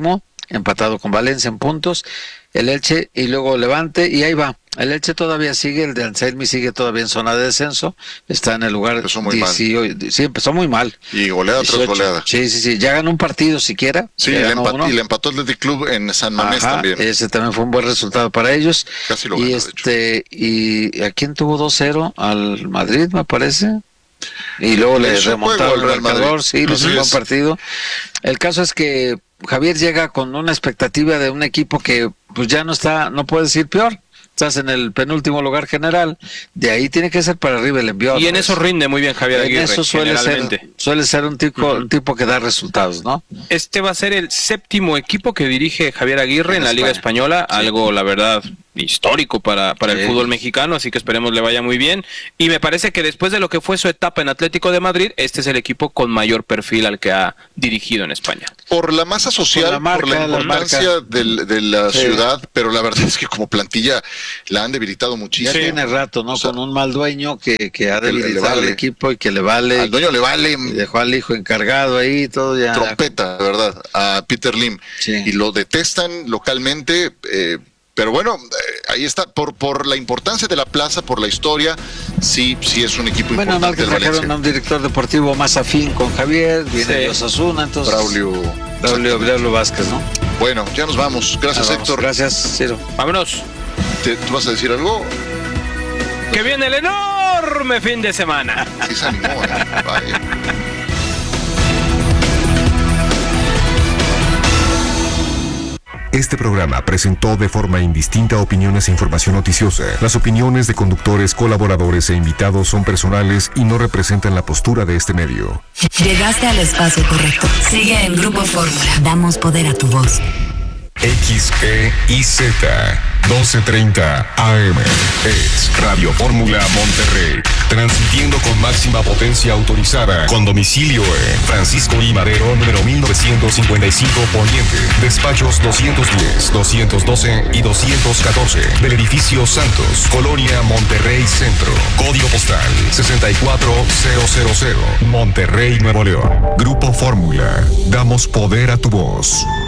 K: empatado con Valencia en puntos, el Elche y luego Levante, y ahí va. El Elche todavía sigue, el de Anselmi sigue todavía en zona de descenso, está en el lugar
J: empezó muy
K: dieciocho, mal. Sí, empezó muy mal.
J: Y goleada tras goleada.
K: Sí, sí, sí, ya ganó un partido siquiera.
J: Sí, le empat- y le empató el Athletic Club en San Mamés. Ajá, también.
K: Ese también fue un buen resultado para ellos.
J: Casi lo
K: y
J: ganó,
K: este y ¿a quién tuvo dos cero? Al Madrid, me parece. Y luego le remontaron el marcador, sí, le hizo un buen partido. El caso es que Javier llega con una expectativa de un equipo que pues ya no está, no puedes ir peor. Estás en el penúltimo lugar general, de ahí tiene que ser para arriba el envío.
L: Y en eso rinde muy bien Javier Aguirre.
K: En eso suele ser, suele ser un tipo, uh-huh. un tipo que da resultados, ¿no?
L: Este va a ser el séptimo equipo que dirige Javier Aguirre en, en la Liga Española, sí. Algo, la verdad, histórico para, para sí. el fútbol mexicano, así que esperemos le vaya muy bien. Y me parece que después de lo que fue su etapa en Atlético de Madrid, este es el equipo con mayor perfil al que ha dirigido en España.
J: Por la masa social, por la, marca, por la importancia la del, de la sí. ciudad, pero la verdad es que como plantilla la han debilitado muchísimo.
K: Ya tiene rato, ¿no? O sea, con un mal dueño que, que ha debilitado vale. al equipo y que le vale.
J: Al dueño le vale.
K: Y dejó al hijo encargado ahí, todo ya.
J: Trompeta, de verdad, a Peter Lim. Sí. Y lo detestan localmente, eh, pero bueno, eh, ahí está, por por la importancia de la plaza, por la historia, sí, sí es un equipo
K: bueno,
J: importante.
K: Bueno, no, que trajeron a un director deportivo más afín con Javier, viene sí. de Osasuna, entonces.
J: Braulio.
K: Braulio, Braulio Vázquez, ¿no?
J: Bueno, ya nos vamos. Gracias,
K: vamos.
J: Héctor.
K: Gracias, Ciro.
L: Vámonos.
J: ¿Te, ¿Tú vas a decir algo?
L: Que viene el enorme fin de semana.
J: Sí se animó, ¿eh? Vaya.
C: Este programa presentó de forma indistinta opiniones e información noticiosa. Las opiniones de conductores, colaboradores e invitados son personales y no representan la postura de este medio.
I: Llegaste al espacio correcto. Sigue en Grupo Fórmula. Damos poder a tu voz.
F: X E I Z doce treinta A M es Radio Fórmula Monterrey, transmitiendo con máxima potencia autorizada, con domicilio en Francisco I. Madero, número mil novecientos cincuenta y cinco Poniente, despachos doscientos diez, doscientos doce y doscientos catorce, del edificio Santos, Colonia Monterrey Centro, código postal sesenta y cuatro mil, Monterrey, Nuevo León. Grupo Fórmula, damos poder a tu voz.